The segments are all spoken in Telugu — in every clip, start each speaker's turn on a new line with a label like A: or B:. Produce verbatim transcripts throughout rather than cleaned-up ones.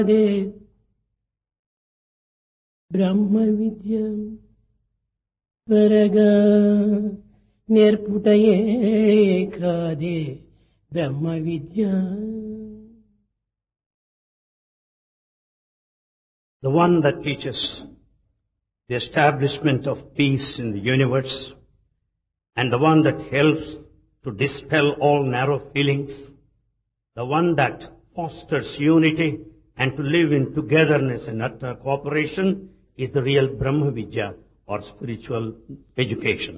A: అదే బ్రహ్మ విద్య త్వరగా నేర్పుటయే కాదే బ్రహ్మ విద్య.
B: The one that teaches the establishment of peace in the universe, and the one that helps to dispel all narrow feelings, the one that fosters unity and to live in togetherness and utter cooperation is the real Brahma Vidya or spiritual education.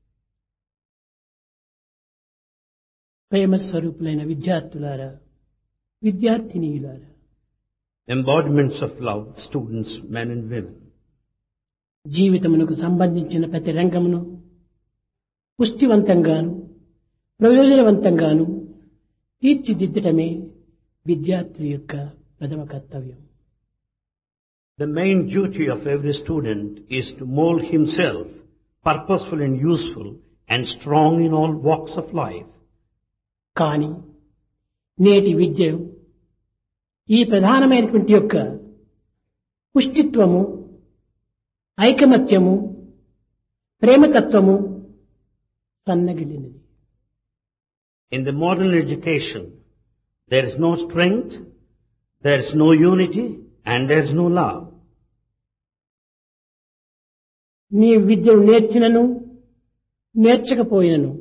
A: ప్రేమ స్వరూపులైన విద్యార్థులారా, విద్యార్థినీయులారా,
B: Embodiments of love, students, men and women.
A: జీవితమునకు సంబంధించిన ప్రతి రంగమును పుష్టివంతంగాను ప్రయోజనవంతంగాను తీర్చిదిద్దటమే విద్యార్థుల యొక్క ప్రథమ కర్తవ్యం.
B: The main duty of every student is to mold himself purposeful and useful and strong in all walks of life.
A: కానీ నేటి విద్య ఈ ప్రధానమైనటువంటి యొక్క పుష్టిత్వము, ఐకమత్యము, ప్రేమతత్వము సన్నగిలినది.
B: In the modern education, there is no strength, there is no unity, and there is no love.
A: నీ విద్యను నేర్చినను నేర్చకపోయినను,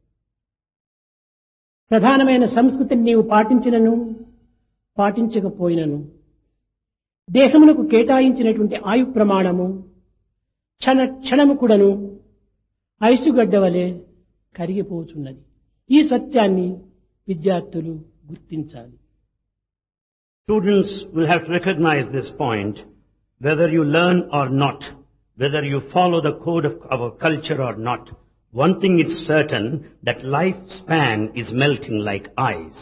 A: ప్రధానమైన సంస్కృతిని నీవు పాటించినను పాటించకపోయినను, దేహమునకు కేటాయించినటువంటి ఆయు ప్రమాణము క్షణ క్షణము కూడాను ఐసుగడ్డ వలె కరిగిపోతున్నది. ఈ సత్యాన్ని విద్యార్థులు గుర్తించాలి.
B: Students will have to recognize this point, whether you learn or not, whether you follow the code of our culture or not. One thing is certain, that lifespan is melting like ice.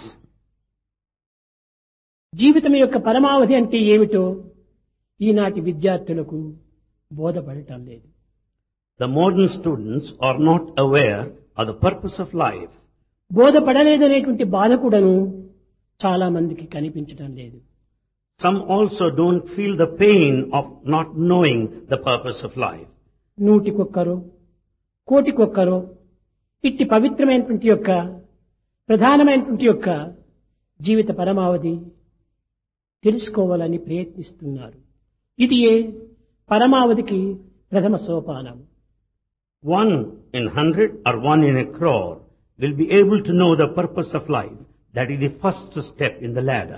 A: జీవితం యొక్క పరమావధి అంటే ఏమిటో ఈనాటి విద్యార్థులకు బోధపడటం లేదు.
B: The modern students are not aware of the purpose of life.
A: బోధపడలేదనేటువంటి బాధ కూడాను చాలా మందికి కనిపించడం లేదు.
B: Some also don't feel the pain of not knowing the purpose of life.
A: నూటికొక్కరో కోటికొక్కరో ఇట్టి పవిత్రమైనటువంటి యొక్క ప్రధానమైనటువంటి యొక్క జీవిత పరమావధి తెలుసుకోవాలని ప్రయత్నిస్తున్నారు. ఇది ఏ పరమావధికి ప్రథమ సోపానం.
B: One in hundred or one in a crore will be able to know the purpose of life. That is the first step in the ladder.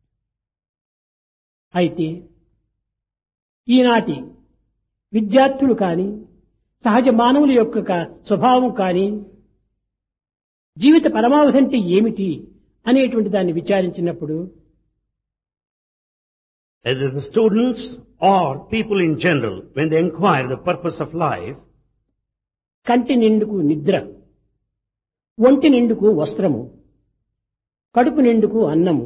A: అయితే ఈనాటి విద్యార్థులు కానీ సహజ మానవుల యొక్క స్వభావం కానీ జీవిత పరమావధి అంటే ఏమిటి అనేటువంటి దాన్ని విచారించినప్పుడు,
B: Either the students or people in general, when they inquire the purpose of life,
A: కంటి నిండుకు నిద్ర, ఒంటి నిండుకు వస్త్రము, కడుపు నిండుకు అన్నము,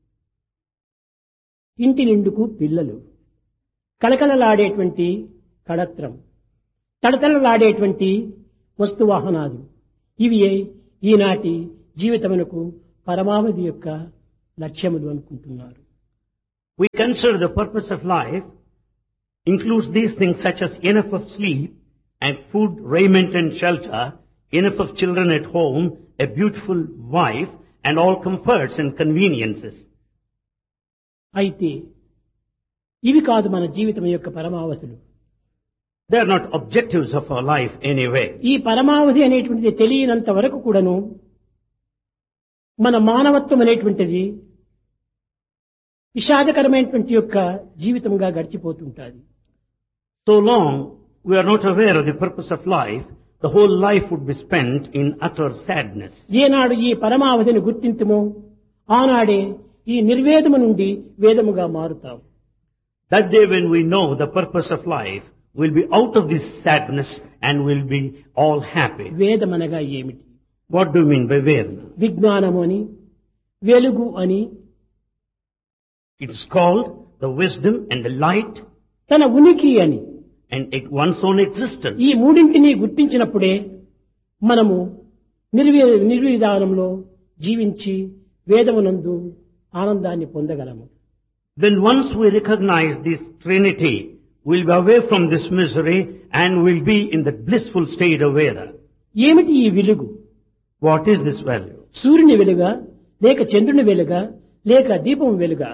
A: ఇంటి నిండుకు పిల్లలు, కళకళలాడేటువంటి కళత్రం, తడతడలాడేటువంటి వస్తువాహనాలు, ఇవి ఈనాటి జీవితమునకు పరమావధి యొక్క లక్ష్యములు అనుకుంటున్నారు.
B: we consider the purpose of life includes these things such as enough of sleep and food, raiment and shelter, enough of children at home, a beautiful wife, and all comforts and conveniences.
A: అయితే ఇవి కాదు మన జీవితం యొక్క పరమావధులు.
B: They are not objectives of our life anyway.
A: ఈ పరమావధి అనేటువంటిది తెలియనంత వరకు కూడాను మన మానవత్వం అనేటువంటిది విషాదకరమైనటువంటి యొక్క జీవితంగా గడిచిపోతుంటుంది.
B: So long we are not aware of the purpose of life, the whole life would be spent in utter sadness.
A: ఏనాడు ఈ పరమావధిని గుర్తింతుమో ఆనాడే ఈ నిర్వేదము నుండి వేదముగా మారుతాం.
B: That day when we know the purpose of life, we'll be out of this sadness and we'll be all happy.
A: వేదమనగా ఏమిటి?
B: What do you mean by Vedana?
A: విజ్ఞానము అని, వెలుగు అని,
B: It is called the wisdom and the light
A: తన ఉనికి అని,
B: and one's own existence.
A: ఈ మూడింటిని గుర్తించినప్పుడే మనము నిర్వీ నిర్విధానంలో జీవించి వేదమునందు ఆనందాన్ని పొందగలము.
B: Then once we recognize this Trinity, we'll be away from this misery and we'll be in the blissful state of Veda.
A: ఏమిటి ఈ వెలుగు?
B: What is this value?
A: సూర్యుని వెలుగా, లేక చంద్రుని వెలుగా, లేక దీపం వెలుగా?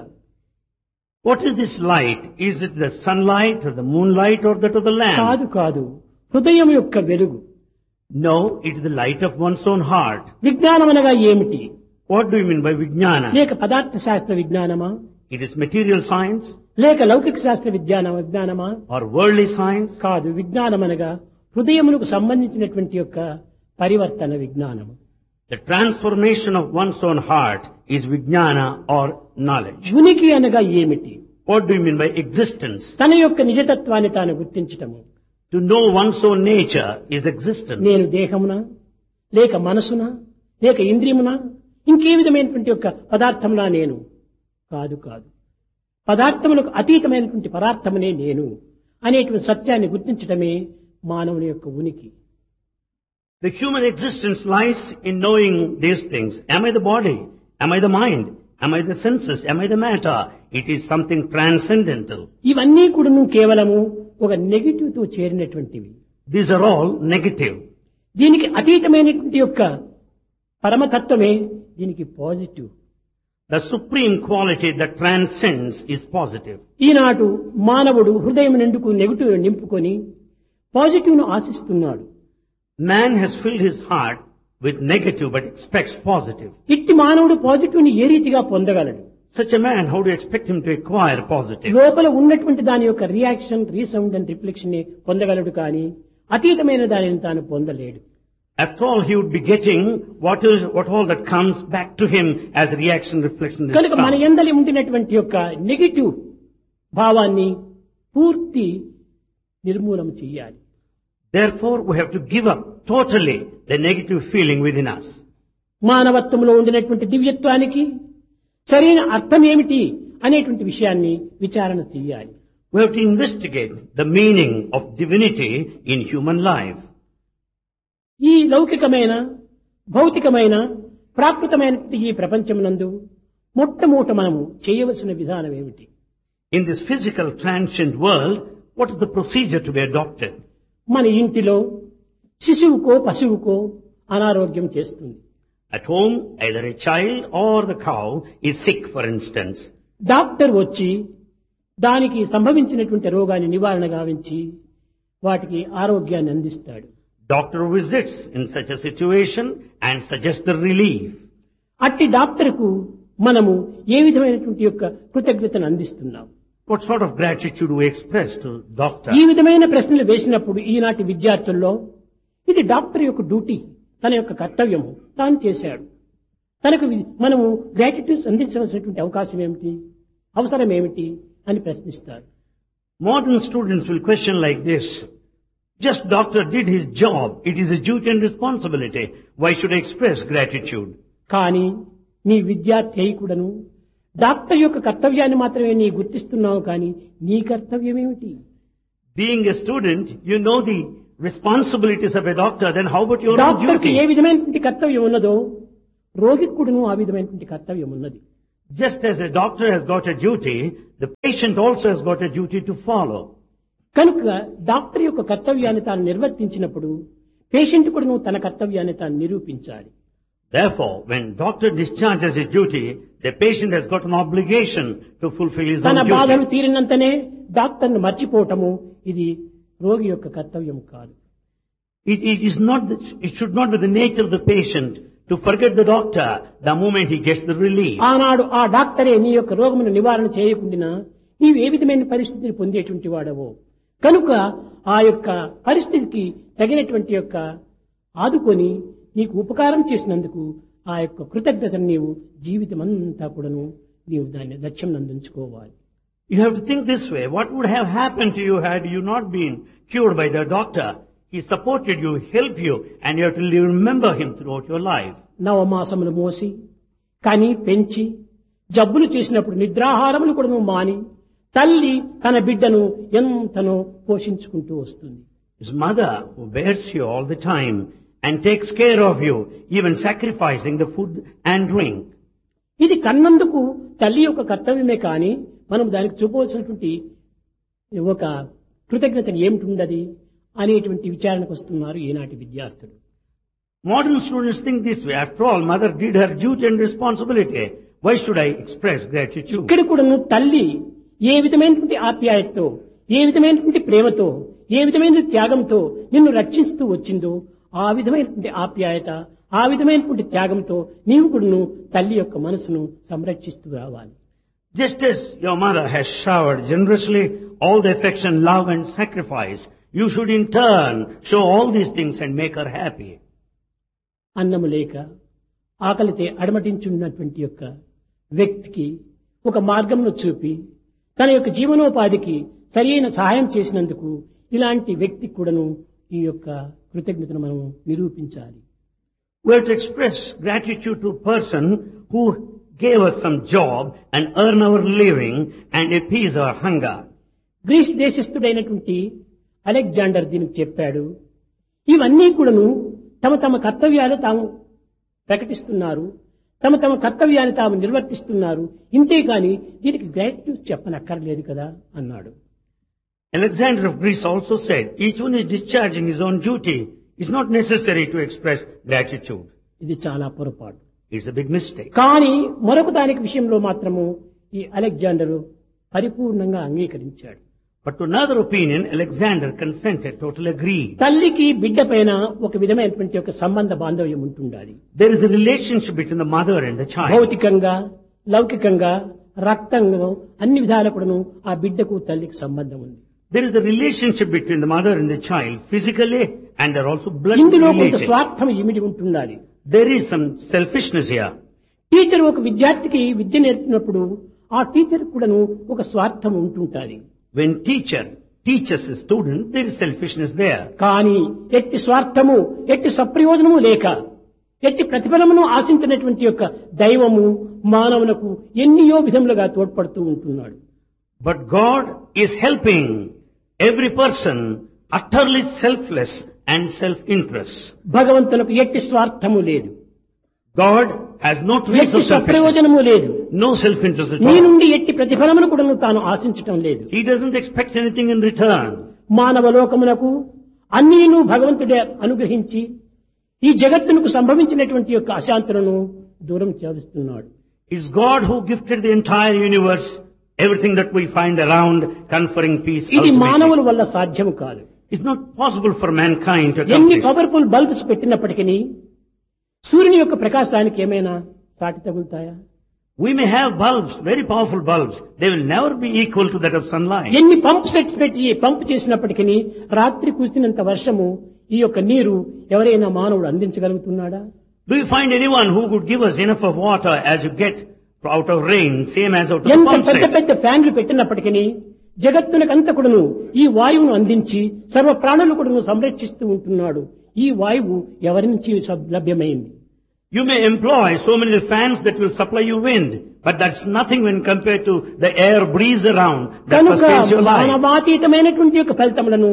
B: What is this light? Is it the sunlight or the moonlight or that of the lamp?
A: కాదు కాదు, హృదయం యొక్క వెలుగు.
B: No, it is the light of one's own heart.
A: విజ్ఞానం అనగా ఏమిటి?
B: What do you mean by Vijnana?
A: లేక పదార్థ శాస్త్ర విజ్ఞానమా,
B: It is material science
A: లేక లౌకిక శాస్త్ర విజ్ఞాన విజ్ఞానమా?
B: or worldly science?
A: కాదు, విజ్ఞానం అనగా హృదయమునకు సంబంధించినటువంటి యొక్క పరివర్తన విజ్ఞానము.
B: The transformation of one's own heart is Vijnana or knowledge.
A: ఉనికి అనగా ఏమిటి?
B: What do you mean by existence?
A: తన యొక్క నిజతత్వాన్ని తాను గుర్తించటము.
B: To know one's own nature is existence.
A: నేను దేహమునా, లేక మనసునా, లేక ఇంద్రియమునా, ఇంకే విధమైనటువంటి యొక్క పదార్థమునా నేను? కాదు కాదు, పదార్థములకు అతీతమైనటువంటి పదార్థమునే నేను అనేటువంటి సత్యాన్ని గుర్తించటమే మానవుని యొక్క ఉనికి.
B: The human existence lies in knowing these things. Am I the body? Am I the mind? Am I the senses? Am I the matter? It is something transcendental.
A: ఇవన్నీ కూడాను కేవలము ఒక నెగిటివ్ తో చేరినటువంటివి.
B: These are all negative.
A: దీనికి అతీతమైనటువంటి యొక్క పరమతత్వమే దీనికి positive.
B: The supreme quality that transcends is positive.
A: ఈనాడు మానవుడు హృదయం నిండుకు నెగిటివ్ నింపుకొని పాజిటివ్ ను ఆశిస్తున్నాడు.
B: Man has filled his heart with negative but expects positive.
A: ఇట్టి మానవుడు పాజిటివ్ ని ఏ రీతిగా పొందగలడు?
B: Such a man, how do you expect him to acquire positive?
A: లోపల ఉన్నటువంటి దాని యొక్క రియాక్షన్, రీసౌండ్ అండ్ రిఫ్లెక్షన్ ని పొందగలడు, కానీ అతీతమైన దానిని తాను పొందలేడు.
B: After all, he would be getting what is what all that comes back to him as reaction, reflection, is
A: కనుక మన
B: sound.
A: యందలి ఉండినటువంటి యొక్క నెగిటివ్ భావాన్ని పూర్తి నిర్మూలన చేయాలి.
B: Therefore, we have to give up totally the negative feeling within us.
A: మానవత్వంలో ఉండినటువంటి దివ్యత్వానికి సరైన అర్థం ఏమిటి అనేటువంటి విషయాన్ని విచారణ చేయాలి.
B: We have to investigate the meaning of divinity in human life.
A: ఈ లౌకికమైన, భౌతికమైన, ప్రాకృతమైనటువంటి ఈ ప్రపంచమునందు మొట్టమొదట మనము చేయవలసిన విధానం ఏమిటి?
B: In this physical transient world, what is the procedure to be adopted?
A: మన ఇంటిలో శిశువుకో పశువుకో అనారోగ్యం చేస్తుంది.
B: At home, either a child or the cow is sick, for instance.
A: Doctor వచ్చి దానికి సంభవించినటువంటి రోగాన్ని నివారణ గావించి వాటికి ఆరోగ్యాన్ని అందిస్తాడు.
B: Doctor visits in such a situation and suggests the relief.
A: అట్టి డాక్టర్కు మనము ఏ విధమైనటువంటి యొక్క కృతజ్ఞతను అందిస్తున్నాం?
B: What sort of gratitude we express to doctor?
A: ఈ విధమైన ప్రశ్నలు వేసినప్పుడు ఈనాటి విద్యార్థుల్లో ఇది డాక్టర్ యొక్క డ్యూటీ, తన యొక్క కర్తవ్యము తాను చేశాడు, తనకు వి- మనము గ్రాటిట్యూడ్ అందించవలసినటువంటి అవకాశం ఏమిటి, అవసరం ఏమిటి అని ప్రశ్నిస్తారు.
B: Modern students will question like this. Just doctor did his job. It is a duty and responsibility. Why should I express gratitude?
A: కానీ నీ విద్యార్థి అయి కూడాను డాక్టర్ యొక్క కర్తవ్యాన్ని మాత్రమే నీ గుర్తిస్తున్నావు, కానీ నీ కర్తవ్యం ఏమిటి?
B: Being a student, you know the responsibilities of a doctor. Then how about your own
A: డాక్టర్కి ఏ
B: duty?
A: విధమైనటువంటి కర్తవ్యం ఉన్నదో రోగికి కూడాను ఆ విధమైనటువంటి కర్తవ్యం ఉన్నది.
B: Just as a doctor has got a duty, the patient also has got a duty to follow.
A: కనుక డాక్టర్ యొక్క కర్తవ్యాన్ని తాను నిర్వర్తించినప్పుడు పేషెంట్ కూడాను తన కర్తవ్యాన్ని తాను నిరూపించాలి.
B: Therefore, when doctor discharges his duty, the patient has got an obligation to fulfill his
A: తన
B: own
A: బాధలు
B: duty.
A: తీరినంతనే డాక్టర్ను మర్చిపోవటము ఇది రోగి యొక్క కర్తవ్యం కాదు.
B: It, it is not, the, it should not be the nature of the patient to forget the doctor the moment he gets the relief.
A: ఆనాడు ఆ డాక్టరే నీ యొక్క రోగమును నివారణ చేయకుండా నీవు ఏ విధమైన పరిస్థితిని పొందేటువంటి వాడవో కనుక ఆ యొక్క పరిస్థితికి తగినటువంటి యొక్క ఆదుకొని నీకు ఉపకారం చేసినందుకు ఆ యొక్క కృతజ్ఞతను నీవు జీవితం అంతా కూడాను నీవు దాన్ని లక్ష్యం నందించుకోవాలి.
B: You have to think this way. What would have happened to you had you not been cured by the doctor? He supported you, helped you, and you have to remember him throughout your life.
A: నవమాసములు మోసి కని పెంచి జబ్బులు చేసినప్పుడు నిద్రాహారములు కూడా మాని తల్లి తన బిడ్డను ఎంతనో పోషించుకుంటూ వస్తుంది.
B: His mother who bears you all the time and takes care of you, even sacrificing the food and drink.
A: ఇది కన్నందుకు తల్లి యొక్క కర్తవ్యమే కాని మనం దానికి చూపవలసినటువంటి ఒక కృతజ్ఞతను ఏమిటి ఉండదు అనేటువంటి విచారణకు వస్తున్నారు ఈనాటి విద్యార్థులు.
B: Modern students think this way. After all, mother did her duty and responsibility. Why should I express gratitude?
A: ఇక్కడ కూడాను తల్లి ఏ విధమైనటువంటి ఆప్యాయతతో, ఏ విధమైనటువంటి ప్రేమతో, ఏ విధమైన త్యాగంతో నిన్ను రక్షిస్తూ వచ్చిందో ఆ విధమైనటువంటి ఆప్యాయత, ఆ విధమైనటువంటి త్యాగంతో నీవు కూడాను తల్లి యొక్క మనసును సంరక్షిస్తూ రావాలి.
B: Just as your mother has showered generously all the affection, love and sacrifice, you should in turn show all these things and make her happy.
A: అన్నము లేక ఆకలితే అడమటించున్నటువంటి యొక్క వ్యక్తికి ఒక మార్గంను చూపి తన యొక్క జీవనోపాధికి సరైన సహాయం చేసినందుకు ఇలాంటి వ్యక్తికి కూడాను ఈ యొక్క కృతజ్ఞతను మనం నిరూపించాలి.
B: We have to express gratitude to a person who gave us some job and earn our living and appease our hunger.
A: Grace దేశస్థుడైనటువంటి Alexander దీనికి చెప్పాడు, ఇవన్నీ కూడాను తమ తమ కర్తవ్యాలు తాము ప్రకటిస్తున్నారు, తమ తమ కర్తవ్యాన్ని తాము నిర్వర్తిస్తున్నారు, ఇంతేకాని దీనికి గ్రాటిట్యూడ్ చెప్పనక్కర్లేదు కదా అన్నాడు.
B: Alexander of Greece also said, each one is discharging his own duty. It's not necessary to express gratitude.
A: ఇది చాలా పొరపాటు.
B: It's a big mistake.
A: కానీ మరొక దానికి విషయంలో మాత్రము ఈ అలెగ్జాండర్ పరిపూర్ణంగా అంగీకరించాడు.
B: But to another opinion, Alexander consented, totally agreed.
A: తల్లికి బిడ్డ పైన ఒక విధమైనటువంటి ఒక సంబంధ బాంధవ్యం ఉంటుండాలి.
B: There is a relationship between the mother and the child.
A: భౌతికంగా, లౌకికంగా, రక్తంగా అన్ని విధాల కూడాను ఆ బిడ్డకు తల్లికి సంబంధం ఉంది.
B: There is a relationship between the mother and the child, physically and they're also blood
A: ఇందులో కొంత
B: related.
A: స్వార్థం ఇమిడి ఉంటుండాలి.
B: There is some selfishness here.
A: Teacher ఒక విద్యార్థికి విద్య నేర్పినప్పుడు ఆ టీచర్ కూడాను ఒక స్వార్థం ఉంటుంటాది.
B: When teacher teaches a student, there is selfishness there.
A: కానీ ఎట్టి స్వార్థము, ఎట్టి సప్రయోజనము లేక, ఎట్టి ప్రతిఫలమును ఆశించినటువంటి యొక్క దైవము మానవులకు ఎన్నియో విధములుగా తోడ్పడుతూ ఉంటున్నాడు.
B: But God is helping every person utterly selfless and self-interest.
A: భగవంతునికి ఎట్టి స్వార్థము లేదు,
B: God has no trace
A: ఎట్టి
B: of selfishness,
A: సప్రయోజనము లేదు,
B: no self-interest at
A: నీ
B: all.
A: నుండి ఎట్టి ప్రతిఫలమును కూడా తాను ఆశించటం లేదు.
B: He doesn't expect anything in return.
A: మానవ లోకమునకు అన్నీను భగవంతుడే అనుగ్రహించి ఈ జగత్తునకు సంభవించినటువంటి యొక్క అశాంతులను దూరం చేస్తున్నాడు.
B: It's God who gifted the entire universe, everything that we find around, conferring peace
A: ఇది మానవుల
B: ultimately.
A: వల్ల సాధ్యము కాదు.
B: It's not possible for mankind to
A: ఎన్ని
B: accomplish.
A: పవర్ఫుల్ బల్బ్స్ పెట్టినప్పటికీ సూర్యుని యొక్క ప్రకాశానికి ఏమైనా సాటి తగులుతాయా?
B: We may have bulbs, very powerful bulbs. They will never be equal to that of sunlight.
A: ఎన్ని పంప్ సెట్స్ పెట్టి పంప్ చేసినప్పటికీ రాత్రి కురిసినంత వర్షము ఈ యొక్క నీరు ఎవరైనా మానవుడు అందించగలుగుతున్నాడా?
B: Do you find anyone who could give us enough of water as you get out of rain, same as out of
A: ఎంత
B: pump
A: పెద్ద
B: sets?
A: పెద్ద ఫ్యాన్లు పెట్టినప్పటికీ జగత్తునకంత కూడాను ఈ వాయువును అందించి సర్వ ప్రాణులు కూడాను సంరక్షిస్తూ ఉంటున్నాడు. ఈ వాయువు ఎవరి నుంచి sub- లభ్యమైంది?
B: You may employ so many fans that will supply you wind, but that's nothing when compared to the air breeze around that
A: కనుక
B: sustains your life.
A: మానవాతీతమైనటువంటి యొక్క ఫలితములను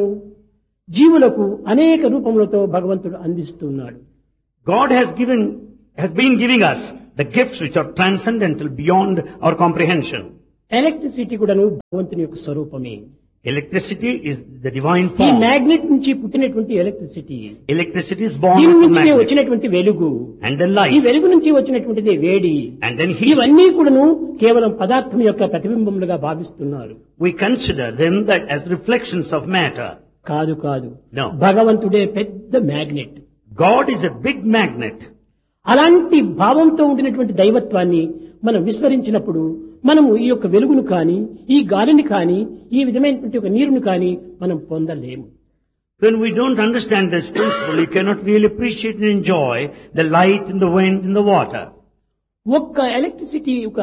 A: జీవులకు అనేక రూపములతో భగవంతుడు అందిస్తున్నాడు.
B: God has given, has been giving us the gifts which are transcendental beyond our comprehension.
A: Electricity కూడాను భగవంతుని యొక్క స్వరూపమే.
B: Electricity is the divine
A: ఈ
B: form.
A: మ్యాగ్నెట్ నుంచి పుట్టినటువంటి ఎలక్ట్రిసిటీ,
B: Electricity is born
A: దీని
B: from
A: నుంచి
B: magnet.
A: వచ్చినటువంటి వెలుగు,
B: And then
A: ఈ
B: light.
A: వెలుగు నుంచి వచ్చినటువంటిది వేడి,
B: And then heat.
A: ఇవన్నీ కూడాను కేవలం పదార్థం యొక్క ప్రతిబింబములుగా భావిస్తున్నారు.
B: We consider them that as reflections of matter.
A: కాదు కాదు,
B: No.
A: భగవంతుడే పెద్ద magnet.
B: God is a big magnet.
A: అలాంటి భావంతో ఉండినటువంటి దైవత్వాన్ని మనం విస్మరించినప్పుడు మనము ఈ యొక్క వెలుగును కానీ, ఈ గాలిని కానీ, ఈ విధమైనటువంటి ఒక నీరును కానీ మనం పొందలేము.
B: When we don't understand this principle, you cannot really appreciate and enjoy the light and the wind and the water.
A: ఒక్క ఎలక్ట్రిసిటీ ఒక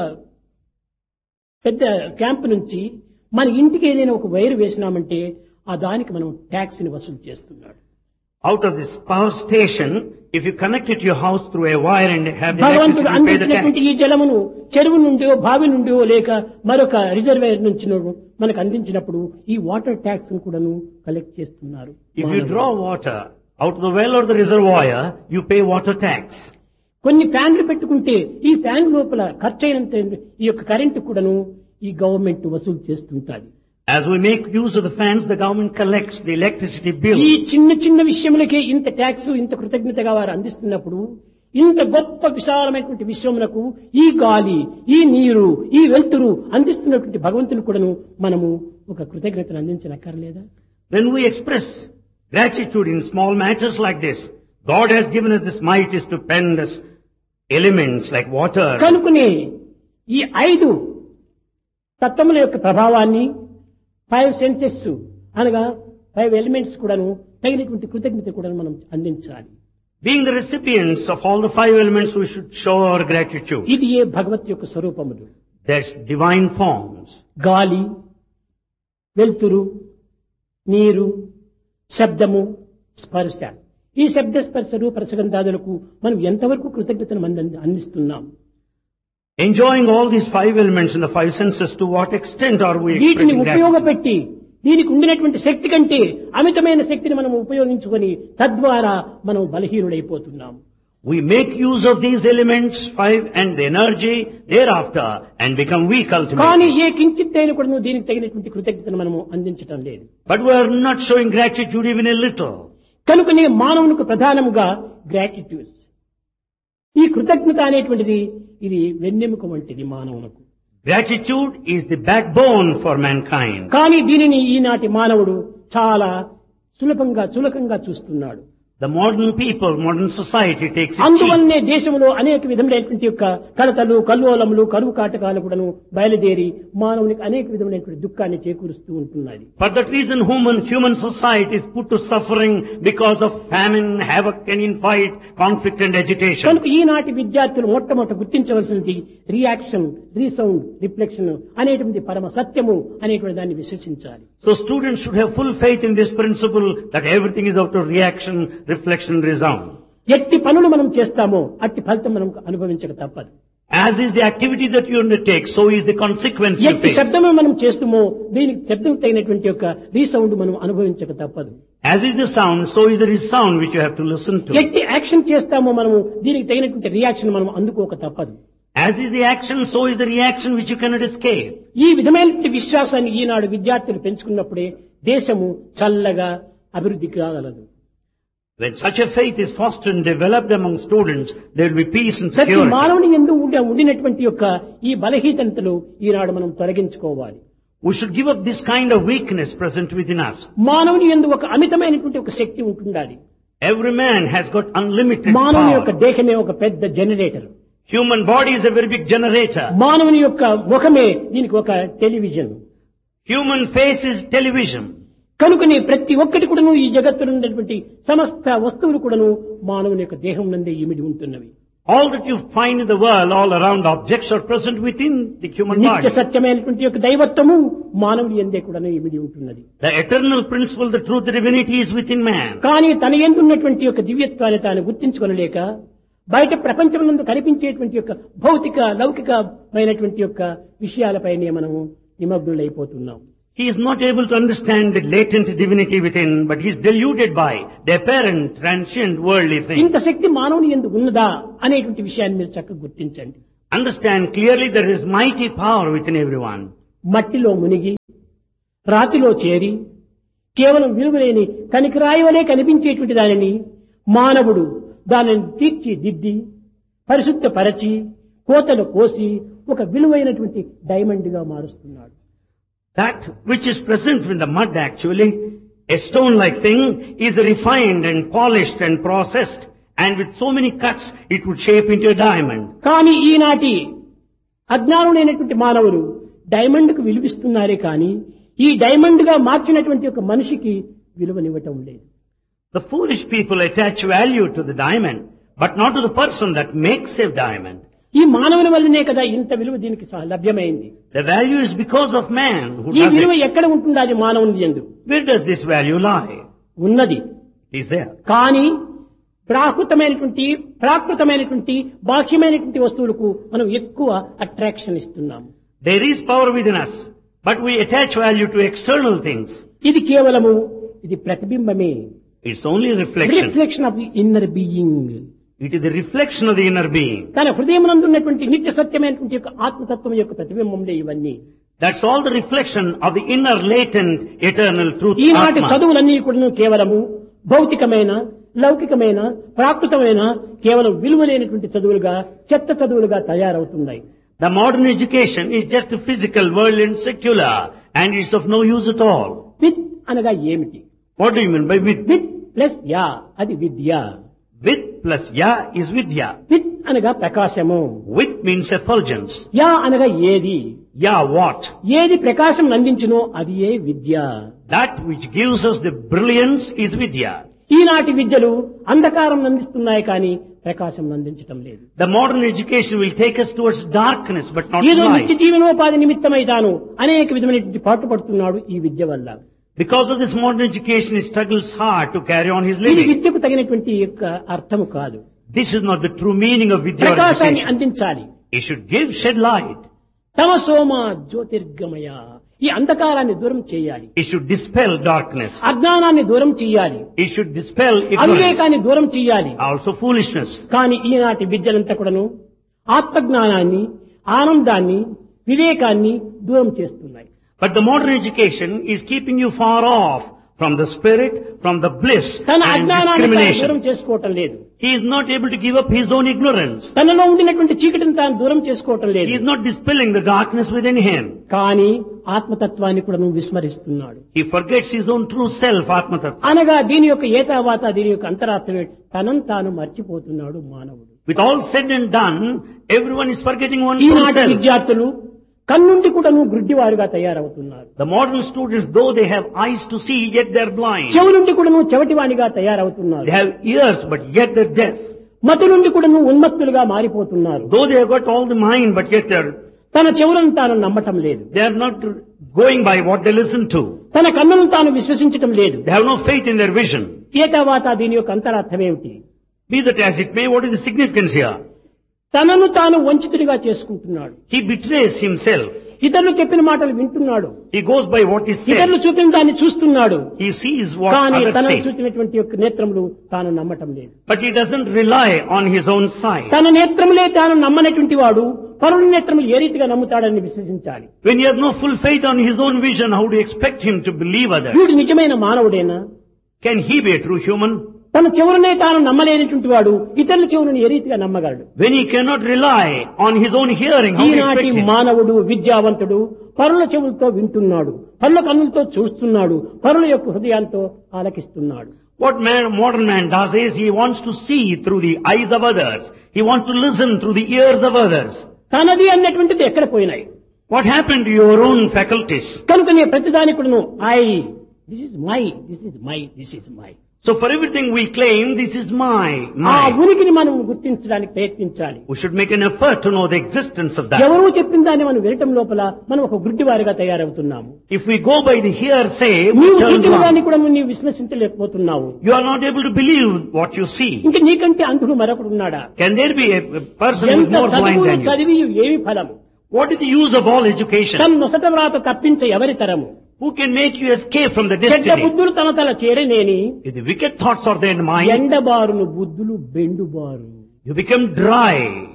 A: పెద్ద క్యాంప్ నుంచి మన ఇంటికి ఏదైనా ఒక వైర్ వేసినామంటే ఆ దానికి మనం ట్యాక్స్ ని వసూలు చేస్తున్నాడు.
B: Out of this power station, if you connect it to your house through a wire and have the
A: భగవంతుడు
B: electricity, you pay the
A: అందించినటువంటి
B: tax.
A: ఈ జలమును చెరువు నుండి బావి నుండి లేక మరొక రిజర్వేర్ నుంచి మనకు అందించినప్పుడు ఈ వాటర్ ట్యాక్స్ ను కూడాను కలెక్ట్ చేస్తున్నారు.
B: If you draw water out of the well or the reservoir, you pay water tax.
A: కొన్ని ఫ్యాన్లు పెట్టుకుంటే ఈ ఫ్యాన్ లోపల ఖర్చు అయినంత ఈ యొక్క కరెంటు కూడాను ఈ గవర్నమెంట్ వసూలు చేస్తుంటాది.
B: As we make use of the fans, the government collects the electricity bill.
A: ఈ చిన్న చిన్న విషయములకే ఇంత ట్యాక్స్, ఇంత కృతజ్ఞతగా వారు అందిస్తున్నప్పుడు ఇంత గొప్ప విశాలమైనటువంటి విశ్వమునకు ఈ గాలి, ఈ నీరు, ఈ వెలుతురు అందిస్తున్నటువంటి భగవంతుని కూడాను మనము ఒక కృతజ్ఞతను అందించనక్కర్లేదా?
B: When we express gratitude in small matters like this, God has given us this might is stupendous elements like water.
A: కనుకనే ఈ ఐదు తత్వముల యొక్క ప్రభావాన్ని ఫైవ్ సెన్సెస్ అనగా ఫైవ్ ఎలిమెంట్స్ కూడాను తగినటువంటి కృతజ్ఞత కూడా మనం అందించాలి.
B: Being the recipients of all the five elements, we should show our gratitude.
A: ఇది ఏ భగవత్ యొక్క స్వరూపములు.
B: There's divine forms.
A: గాలి, వెలుతురు, నీరు, శబ్దము, స్పర్శ. ఈ శబ్ద స్పర్శ రూప రసగంధాదులకు మనం ఎంతవరకు కృతజ్ఞతను మనం అందిస్తున్నాం?
B: Enjoying all these five elements in the five senses, to what extent are we
A: వీటిని
B: expressing gratitude?
A: ఉపయోగపెట్టి దీనికి ఉండినటువంటి శక్తి కంటే అమితమైన శక్తిని మనం ఉపయోగించుకొని తద్వారా మనం బలహీనుడైపోతున్నాం.
B: We make use of these elements, five, and the energy thereafter, and become weak
A: కానీ
B: ultimately.
A: ఏ కించిత్తైన కూడా నువ్వు దీనికి తగినటువంటి కృతజ్ఞతను మనము అందించటం లేదు.
B: But we are not showing gratitude even a little.
A: కనుకనే మానవునికి ప్రధానముగా గ్రాటిట్యూడ్, ఈ కృతజ్ఞత అనేటువంటిది ఇది వెన్నెముక వంటిది మానవులకు.
B: Gratitude is the backbone for mankind.
A: కానీ దీనిని ఈనాటి మానవుడు చాలా సులభంగా చులకంగా చూస్తున్నాడు.
B: The modern people, modern society takes it cheap.
A: అందువల్లనే దేశంలో అనేక విధములైనటువంటి యొక్క కలతలు, కల్లోలములు, కరువు కాటకాలు కూడాను బయలుదేరి మానవునికి అనేక విధములైనటువంటి దుఃఖాన్ని చేకూరుస్తూ ఉంటున్నది.
B: For that reason, human, human society is put to suffering because of famine, havoc and infight, conflict and agitation.
A: కనుక ఈనాటి విద్యార్థులు మొట్టమొదట గుర్తించవలసినది రియాక్షన్, రీసౌండ్, రిఫ్లెక్షన్ అనేటువంటి పరమ సత్యము అనేటువంటి దాన్ని విశ్వసించాలి.
B: So students should have full faith in this principle that everything is out of reaction, reflection, resound.
A: ఎట్టి పనులు మనం చేస్తామో అట్టి ఫలితం మనం అనుభవించక తప్పదు.
B: As is the activity that you undertake, so is the consequence you
A: ఎట్టి
B: face.
A: శబ్దము మనం చేస్తామో దీనికి శబ్దం తగినటువంటి యొక్క రీసౌండ్ మనం అనుభవించక తప్పదు.
B: As is the sound, so is the resound which you have to listen to.
A: ఎట్టి యాక్షన్ చేస్తామో మనము దీనికి తగినటువంటి రియాక్షన్ మనం అందుకోక తప్పదు.
B: As is the action, so is the reaction which you cannot escape.
A: ఈ విధమైనటువంటి విశ్వాసాన్ని ఈనాడు విద్యార్థులు పెంచుకున్నప్పుడే దేశము చల్లగా అభివృద్ధి కాగలదు.
B: When such a faith is fostered and developed among students, there will be peace and
A: ప్రతి
B: security.
A: మానవుని యందు ఉండే ఉండినటువంటి యొక్క ఈ బలహీనతలు ఈనాడు మనం తొలగించుకోవాలి.
B: We should give up this kind of weakness present within us.
A: మానవుని యందు ఒక అమితమైనటువంటి ఒక శక్తి ఉంటుండాలి.
B: Every man has got unlimited
A: మానవుని యొక్క
B: power.
A: దేహమే ఒక పెద్ద generator.
B: Human body is a very big generator.
A: మానవుని యొక్క ముఖమే దీనికి ఒక television.
B: Human face is television.
A: కనుకనే ప్రతి ఒక్కటి కూడాను ఈ జగత్తులో ఉన్నటువంటి సమస్త వస్తువులు కూడాను మానవుని యొక్క దేహం నందే ఇమిడి ఉంటున్నవి.
B: All that you find in the world, all around objects are present within the human
A: నిత్య
B: body.
A: సత్యమైనటువంటి యొక్క దైవత్వము మానవుని యందే కూడాను ఇమిడి ఉంటున్నది.
B: The eternal principle, the truth, the divinity is within man.
A: కానీ తన యందు ఉన్నటువంటి యొక్క దివ్యత్వాన్ని తాను గుర్తించుకొనలేక బయట ప్రపంచమునందు కనిపించేటువంటి యొక్క భౌతిక లౌకికమైనటువంటి యొక్క విషయాలపైనే మనము నిమగ్నులైపోతున్నాం.
B: He is not able to understand the latent divinity within, but he is deluded by the apparent, transient, worldly things.
A: ఇంత శక్తి మానవుని యందు ఉన్నదా అనేటువంటి విషయాన్ని మీరు చక్కగా గుర్తించండి.
B: Understand clearly there is mighty power within everyone.
A: మట్టిలో మునిగి రాతిలో చేరి కేవలం విలువలేని కనికరాయి వలె కనిపించేటువంటి దానిని మానవుడు దానిని తీర్చిదిద్ది పరిశుద్ధపరచి కోతలు కోసి ఒక విలువైనటువంటి డైమండ్ గా మారుస్తున్నాడు.
B: That which is present in the mud actually, a stone-like thing, is refined and polished and processed, and with so many cuts it would shape into a diamond.
A: కానీ ఈనాటి అజ్ఞానులైనటువంటి మానవులు డైమండ్ కు విలువిస్తున్నారే కానీ ఈ డైమండ్ గా మార్చినటువంటి ఒక మనిషికి విలువనివ్వటం లేదు.
B: The foolish people attach value to the diamond, but not to the person that makes a diamond.
A: ఈ మానవుని వల్లనే కదా ఇంత విలువ దీనికి స- లభ్యమైంది.
B: The value is because of man who
A: ఈ
B: does
A: విలువ
B: it.
A: ఎక్కడ ఉంటుంది? అది మానవుని యందు
B: Where does this value lie?
A: ఉన్నది.
B: It is there.
A: కానీ ప్రాకృతమైనటువంటి ప్రాకృతమైనటువంటి బాహ్యమైనటువంటి వస్తువులకు మనం ఎక్కువ అట్రాక్షన్ ఇస్తున్నాము.
B: There is power within us, but we attach value to external things.
A: ఇది కేవలము ఇది ప్రతిబింబమే.
B: It's only reflection.
A: Reflection of the inner being.
B: It is the reflection of the inner being.
A: తన హృదయమునందు ఉన్నటువంటి నిత్య సత్యమైనటువంటి యొక్క ఆత్మతత్వం యొక్క ప్రతిబింబంలే ఇవన్నీ.
B: That's all the reflection of the inner latent eternal truth.
A: ఈనాటి
B: Atma.
A: చదువులన్నీ కూడా కేవలము భౌతికమైన లౌకికమైన ప్రాకృతమైన కేవలం విలువలేనటువంటి చదువులుగా చెత్త చదువులుగా తయారవుతున్నాయి.
B: The modern education is just physical, worldly and secular, and it's of no use at all.
A: With అనగా ఏమిటి?
B: What do you mean by with?
A: With plus yeah అది విద్య.
B: With plus ya is vidya.
A: With అనగా ప్రకాశము.
B: With means effulgence.
A: యా అనగా ఏది?
B: Ya what?
A: ఏది ప్రకాశం అందించునో అది ఏ విద్య.
B: That which gives us the brilliance is vidya.
A: ఈనాటి విద్యలు అంధకారం అందిస్తున్నాయి కానీ ప్రకాశం అందించటం లేదు.
B: The modern education will take us towards darkness but not
A: ఏదో నిత్య
B: light.
A: జీవనోపాధి నిమిత్తమై తాను అనేక విధమైనటువంటి పాటుపడుతున్నాడు ఈ విద్య వల్ల.
B: Because of this modern education, he struggles hard to carry on his
A: ఇది
B: living.
A: విద్యకు తగినటువంటి యొక్క అర్థము కాదు.
B: This is not the true meaning of vidya or
A: ప్రకాశాన్ని
B: education.
A: అందించాలి.
B: He should give, shed light.
A: తమ సోమ జ్యోతిర్గమయ ఈ అంధకారాన్ని దూరం చేయాలి.
B: He should dispel darkness.
A: అజ్ఞానాన్ని దూరం చేయాలి.
B: He should dispel ignorance.
A: అవివేకాన్ని దూరం చేయాలి.
B: Also foolishness.
A: కానీ ఈనాటి విద్యలంతా కూడాను ఆత్మజ్ఞానాన్ని ఆనందాన్ని వివేకాన్ని దూరం చేస్తున్నాయి.
B: But the modern education is keeping you far off from the spirit, from the bliss
A: తన
B: and
A: అజ్ఞానాన్ని తాను దూరం
B: discrimination.
A: చేసుకోవటం లేదు.
B: He is not able to give up his own ignorance.
A: తనలో ఉండినటువంటి చీకటిని తాను దూరం చేసుకోవటం
B: He
A: లేదు.
B: is not dispelling the darkness within him.
A: కానీ ఆత్మతత్వాన్ని కూడా నువ్వు విస్మరిస్తున్నాడు.
B: He forgets his own true self, Atmatattva.
A: అనగా దీని యొక్క ఏతావాత దీని యొక్క అంతరార్థమే తనను తాను మర్చిపోతున్నాడు మానవుడు.
B: With all said and done, everyone is forgetting one true
A: ఈనాటి
B: self.
A: విద్యార్థులు కన్నుండి కూడా నువ్వు గుడ్డివారుగా తయారవుతున్నారు.
B: The modern students, though they have eyes to see, yet they are blind.
A: చెవు నుండి కూడా నువ్వు చెవటివాణిగా తయారవుతున్నారు.
B: They have ears, but yet they are deaf.
A: మతి నుండి కూడా నువ్వు ఉన్మత్తులుగా మారిపోతున్నారు.
B: Though they have got all the mind, but yet they are,
A: తన చెవులను తాను నమ్మటం లేదు.
B: they are not going by what they listen to.
A: తన కన్నులను తాను విశ్వసించటం లేదు.
B: They have no faith in their vision.
A: ఏతావాత దీని యొక్క అంతరార్థం ఏమిటి?
B: Be that as it may, what is the significance here?
A: తనను తాను వంచితుడిగా చేసుకుంటున్నాడు.
B: He betrays himself.
A: ఇతరులు చెప్పిన మాటలు వింటున్నాడు.
B: He goes by what is
A: ఇతరులు
B: said.
A: చూపిన దాన్ని చూస్తున్నాడు.
B: He sees what
A: కానీ
B: others
A: తనను
B: say.
A: చూసినటువంటి యొక్క నేత్రములు తాను నమ్మటం లేదు.
B: But he doesn't rely on his own sight.
A: తన నేత్రములే తాను నమ్మనటువంటి వాడు పరుల నేత్రములు ఏ రీతిగా నమ్ముతాడని విశ్వసించాలి.
B: When he has no full faith on his own vision, how do you expect him to believe others?
A: వీడు నిజమైన మానవుడేనా?
B: Can he be a true human?
A: తన చెవులనే తాను నమ్మలేనటువంటి వాడు ఇతరుల చెవులను ఏ రీతిగా నమ్మగలడు?
B: When he cannot rely on his own hearing, how do you
A: ఈనాటి
B: expect him?
A: మానవుడు విద్యావంతుడు పరుల చెవులతో వింటున్నాడు, పరుల కన్నులతో చూస్తున్నాడు, పరుల యొక్క హృదయంతో ఆలకిస్తున్నాడు.
B: What man, modern man does is he wants to see through the eyes of others. He wants to listen through the ears of others.
A: తనది అన్నటువంటిది ఎక్కడ పోయినాయి?
B: What happened to your own faculties?
A: కనుకనే ప్రతిదాని కూడాను I this is my this is my this is my
B: So for everything we claim, this is my,
A: ఆ
B: my.
A: ఉనికిని మనం గుర్తించడానికి ప్రయత్నించాలి.
B: We should make an effort to know the existence of that.
A: ఎవరో చెప్పిన దాన్ని మనం వినటం లోపల మనం ఒక గుడ్డివారిగా తయారవుతున్నాము.
B: If we go by the hearsay, we
A: నీవు
B: turn
A: చూసిన దాన్ని
B: blind.
A: కూడా నీవు విశ్వసించలేకపోతున్నావు.
B: You are not able to believe what you see.
A: ఇంకా నీకంటే అంధుడు మరొకడు ఉన్నాడా?
B: Can there be a a person who is
A: ఎంత
B: more blind
A: చదువులు
B: than you?
A: చదివి ఏమి ఫలం?
B: What is the use of all education?
A: తన నొసట వ్రాత తప్పించ ఎవరి తరము?
B: Who can make you escape from the
A: చెడ్డ
B: destiny?
A: బుద్ధులు తన తల చేరనేని
B: If the wicked thoughts are there in mind,
A: ఎండబారును బుద్ధులు బెండుబారు.
B: you become dry.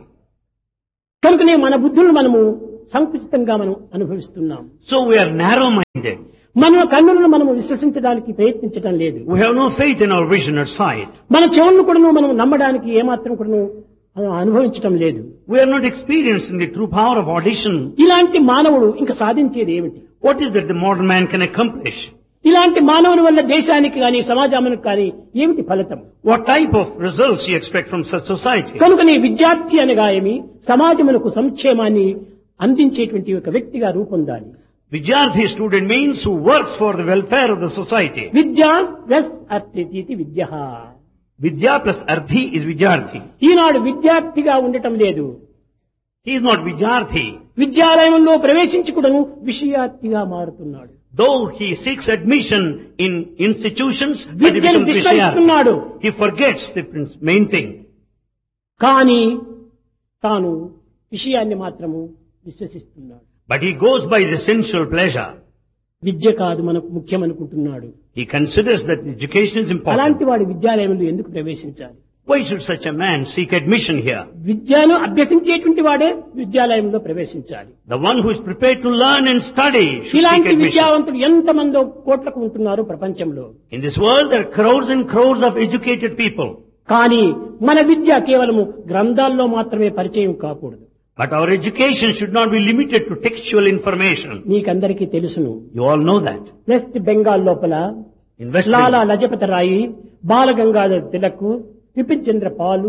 A: కనుకనే మన బుద్ధులను మనము సంకుచితంగా మనం అనుభవిస్తున్నాం.
B: So we are narrow-minded.
A: మన కన్నులను మనము విశ్వసించడానికి ప్రయత్నించడం లేదు.
B: We have no faith in our vision or sight.
A: మన చెవులను కూడా మనం నమ్మడానికి ఏమాత్రం కూడా అనుభవించడం లేదు.
B: We are not experiencing the true power of audition.
A: ఇలాంటి మానవుడు ఇంకా సాధించేది ఏమిటి?
B: What is that the modern man can accomplish?
A: ఇలాంటి మానవుని వల్ల దేశానికి కానీ సమాజానికి కానీ ఏమిటి ఫలితం?
B: What type of results you expect from such society?
A: కనుకనే విద్యార్థి అనగా ఏమి సమాజమునకు సంక్షేమాన్ని అందించేటువంటి ఒక వ్యక్తిగా రూపొందాలి.
B: Vidyarthi student means who works for the welfare of the society.
A: Vidya plus అర్థితి Vidya.
B: Vidya plus Ardhi is Vidyarthi.
A: ఈనాడు విద్యార్థిగా ఉండటం లేదు.
B: He is not Vidyarthi.
A: విద్యాలయంలో ప్రవేశించి కూడాను విషయార్థిగా మారుతున్నాడు.
B: Though he seeks admission in institutions, but he
A: విద్యను
B: becomes
A: విస్మరిస్తున్నాడు.
B: Vishayarthi. He forgets the prin- main thing.
A: కానీ తాను విషయాన్ని మాత్రము విశ్వసిస్తున్నాడు.
B: But he goes by the sensual pleasure.
A: విద్య కాదు మనకు ముఖ్యం అనుకుంటున్నాడు.
B: He considers that education is important.
A: అలాంటి వాడు విద్యాలయంలో ఎందుకు ప్రవేశించాలి?
B: Why should such a man seek admission here?
A: విద్యను అభ్యసించేటువంటి వాడే విద్యాలయంలో ప్రవేశించాలి.
B: The one who is prepared to learn and study should seek
A: ఇలాంటి
B: admission.
A: విద్యావంతులు ఎంతమందో కోట్లకు ఉంటున్నారు ప్రపంచంలో.
B: In this world there are crores and crores of educated people.
A: కానీ మన విద్య కేవలము గ్రంథాల్లో మాత్రమే పరిచయం కాకూడదు.
B: But our education should not be limited to textual information.
A: మీకందరికీ తెలుసును.
B: You all know that.
A: West Bengal లోపల
B: In West
A: Lala
B: Bengal,
A: Lajpat రాయి, బాలగంగాధర్ తిలక్, బిపిన్ చంద్ర పాలు,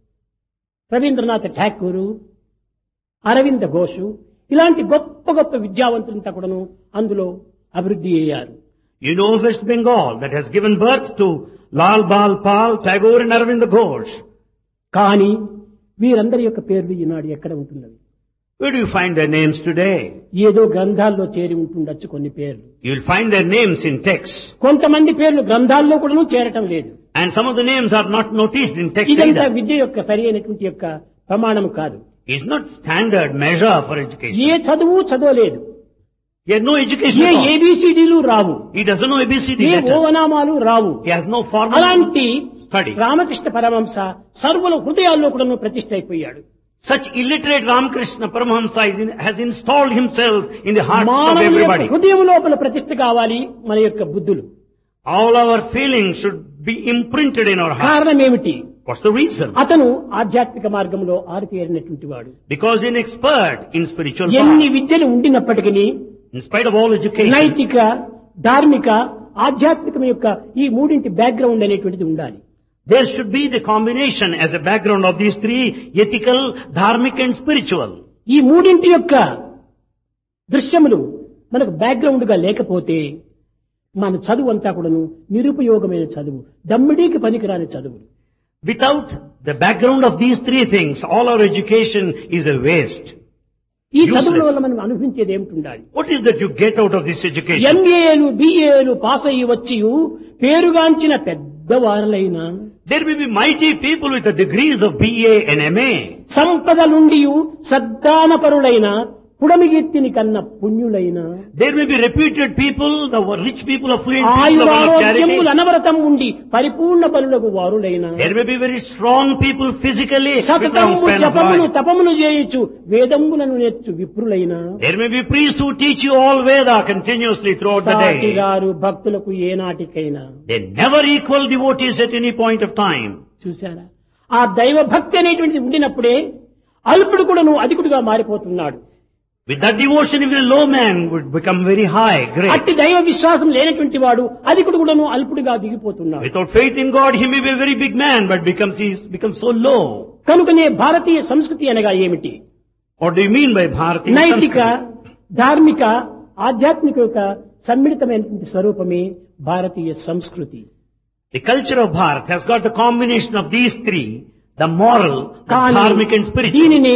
A: రవీంద్రనాథ్ ఠాకూరు, అరవింద ఘోష్ ఇలాంటి గొప్ప గొప్ప విద్యావంతులంతా కూడాను అందులో అభివృద్ధి అయ్యారు.
B: you know West Bengal that has given birth to Lal Bal Pal, Tagore and Arvind Ghosh.
A: కానీ వీరందరి యొక్క పేర్లు ఈనాడు ఎక్కడ ఉంటున్నవి?
B: Where do you find their names today?
A: ఏదో గ్రంథాల్లో చేరి ఉంటుండొచ్చు కొన్ని పేర్లు.
B: You will find their names in texts.
A: కొంతమంది పేర్లు గ్రంథాల్లో కూడాను చేరటం లేదు.
B: And some of the names are not noticed in text
A: ఇదంతా
B: either.
A: విద్య యొక్క సరి అయినటువంటి యొక్క ప్రమాణం కాదు.
B: It's not standard measure for education.
A: ఏ చదువు చదవలేదు,
B: He has no education
A: A
B: at all.
A: ఏబిసిడీలు రావు,
B: He doesn't know A B C D
A: A
B: letters.
A: ఓవనామాలు Rao.
B: He has no formal
A: అలాంటి
B: study.
A: రామకృష్ణ పరమహంస సర్వుల హృదయాల్లో కూడా ప్రతిష్ఠ అయిపోయాడు.
B: Such illiterate Ramakrishna Paramahamsa is in- has installed himself in the hearts of
A: మానవుల యొక్క
B: everybody.
A: హృదయం లోపల ప్రతిష్ఠ కావాలి మన యొక్క బుద్ధులు.
B: All our feelings should be imprinted in our heart.
A: కారణం ఏమిటి?
B: What's the reason?
A: అతను ఆధ్యాత్మిక మార్గంలో ఆరితేరినటువంటి వాడు.
B: Because he's an expert in spiritual
A: ఎన్ని
B: path.
A: విద్యలు ఉండినప్పటికీ
B: In spite of all education,
A: నైతిక, ధార్మిక, ఆధ్యాత్మికం యొక్క ఈ మూడింటి బ్యాక్గ్రౌండ్ అనేటువంటిది ఉండాలి.
B: there should be the combination as a background of these three: ethical, dharmic and spiritual.
A: ఈ మూడింటి యొక్క దృశ్యములు మనకు బ్యాక్గ్రౌండ్ గా లేకపోతే మన చదువు అంతా కూడాను నిరుపయోగమైన చదువు, దమ్మిడీకి పనికిరాని చదువు.
B: Without the background of these three things, all our education is a waste.
A: ఈ
B: Useless.
A: చదువుల వల్ల మనం అనుభవించేది ఏమిటి ఉండాలి?
B: What is that you get out of this education?
A: ఎంఏలు బిఏలు pass అయ్యి వచ్చి పేరుగాంచిన పెద్దవారులైన
B: There may be mighty people with the degrees of B A and M A.
A: సంపద నుండి సద్దానపరులైన పుడమిగెత్తిని కన్న పుణ్యులైన
B: There may be reputed people, the rich people, affluent people, the one of
A: ఆయురారోగ్యములు
B: charity.
A: అనవరతం ఉండి పరిపూర్ణ బలులకు వారులైన
B: There may be very strong people physically with long
A: సతతము
B: span of
A: జపములు
B: life.
A: తపములు చేయొచ్చు వేదములను నేర్చు విప్రులైన
B: There may be priests who teach you all Veda continuously throughout the day.
A: సాటిగారు భక్తులకు ఏనాటికైనా.
B: They never equal devotees at any point of time.
A: చూశారా? ఆ దైవ భక్తి అనేటువంటిది ఉండినప్పుడే అల్పుడు కూడాను అధికుడుగా మారిపోతున్నాడు.
B: With that devotion, even a low man would become very high, great.
A: అట్టి దైవ విశ్వాసం లేనటువంటి వాడు అధికుడు కూడాను అల్పుడుగా దిగిపోతున్నాడు.
B: Without faith in God, he may be a very big man, but becomes he becomes so low.
A: కనుకనే భారతీయ సంస్కృతి అనగా ఏమిటి?
B: What do you mean by Bharati?
A: నైతిక, ధార్మిక, ఆధ్యాత్మిక యొక్క సమ్మిళితమైనటువంటి స్వరూపమే భారతీయ సంస్కృతి.
B: The culture of Bharat has got the combination of these three: the moral, the
A: కానీ
B: dharmic and spiritual.
A: దీనిని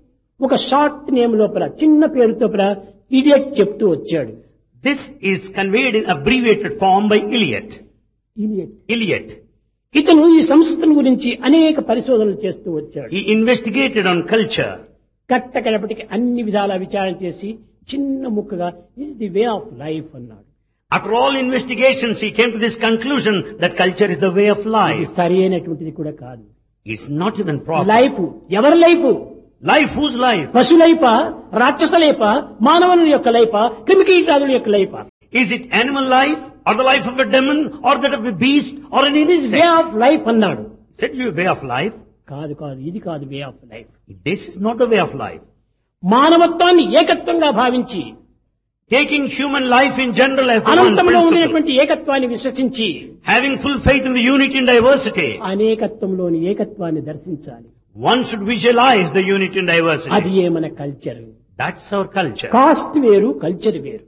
A: ఒక షార్ట్ నేమ్ లోపల చిన్న పేరుతో ఇడియట్ చెప్తూ వచ్చాడు.
B: This is conveyed in abbreviated form by Eliot.
A: Idiot.
B: Eliot.
A: ఇతను ఈ సంస్కృతం గురించి అనేక పరిశోధనలు చేస్తూ వచ్చాడు.
B: He investigated on culture.
A: కట్టకడపటికి అన్ని విధాల విచారణ చేసి చిన్న ముక్కగా this the way of life అన్నాడు.
B: After all investigations, he came to this conclusion that culture is the way of
A: ఇది
B: life.
A: సరి అయినటువంటిది కూడా కాదు.
B: It's not even proper.
A: Life ఎవరి లైఫ్?
B: Life, whose life?
A: పశులైప, రాక్షసలైప, మానవుని యొక్క లైఫ, క్రిమికీటాదుల యొక్క life.
B: Is it animal life, or the life of a demon, or that of a beast, or an
A: way
B: insect?
A: Of life అన్నాడు.
B: Said you way of life?
A: కాదు కాదు, ఇది కాదు way of life.
B: This is not the way of life.
A: మానవత్వాన్ని ఏకత్వంగా భావించి
B: Taking human life in general as the one
A: అనంతంలో
B: principle.
A: ఉండేటువంటి ఏకత్వాన్ని విశ్వసించి
B: Having full faith in the unity and diversity.
A: అనేకత్వంలోని ఏకత్వాన్ని దర్శించాలి.
B: One should visualize the unity and
A: అది
B: diversity.
A: ఏ మన culture.
B: That's our culture.
A: Cost వేరు, కల్చర్ వేరు.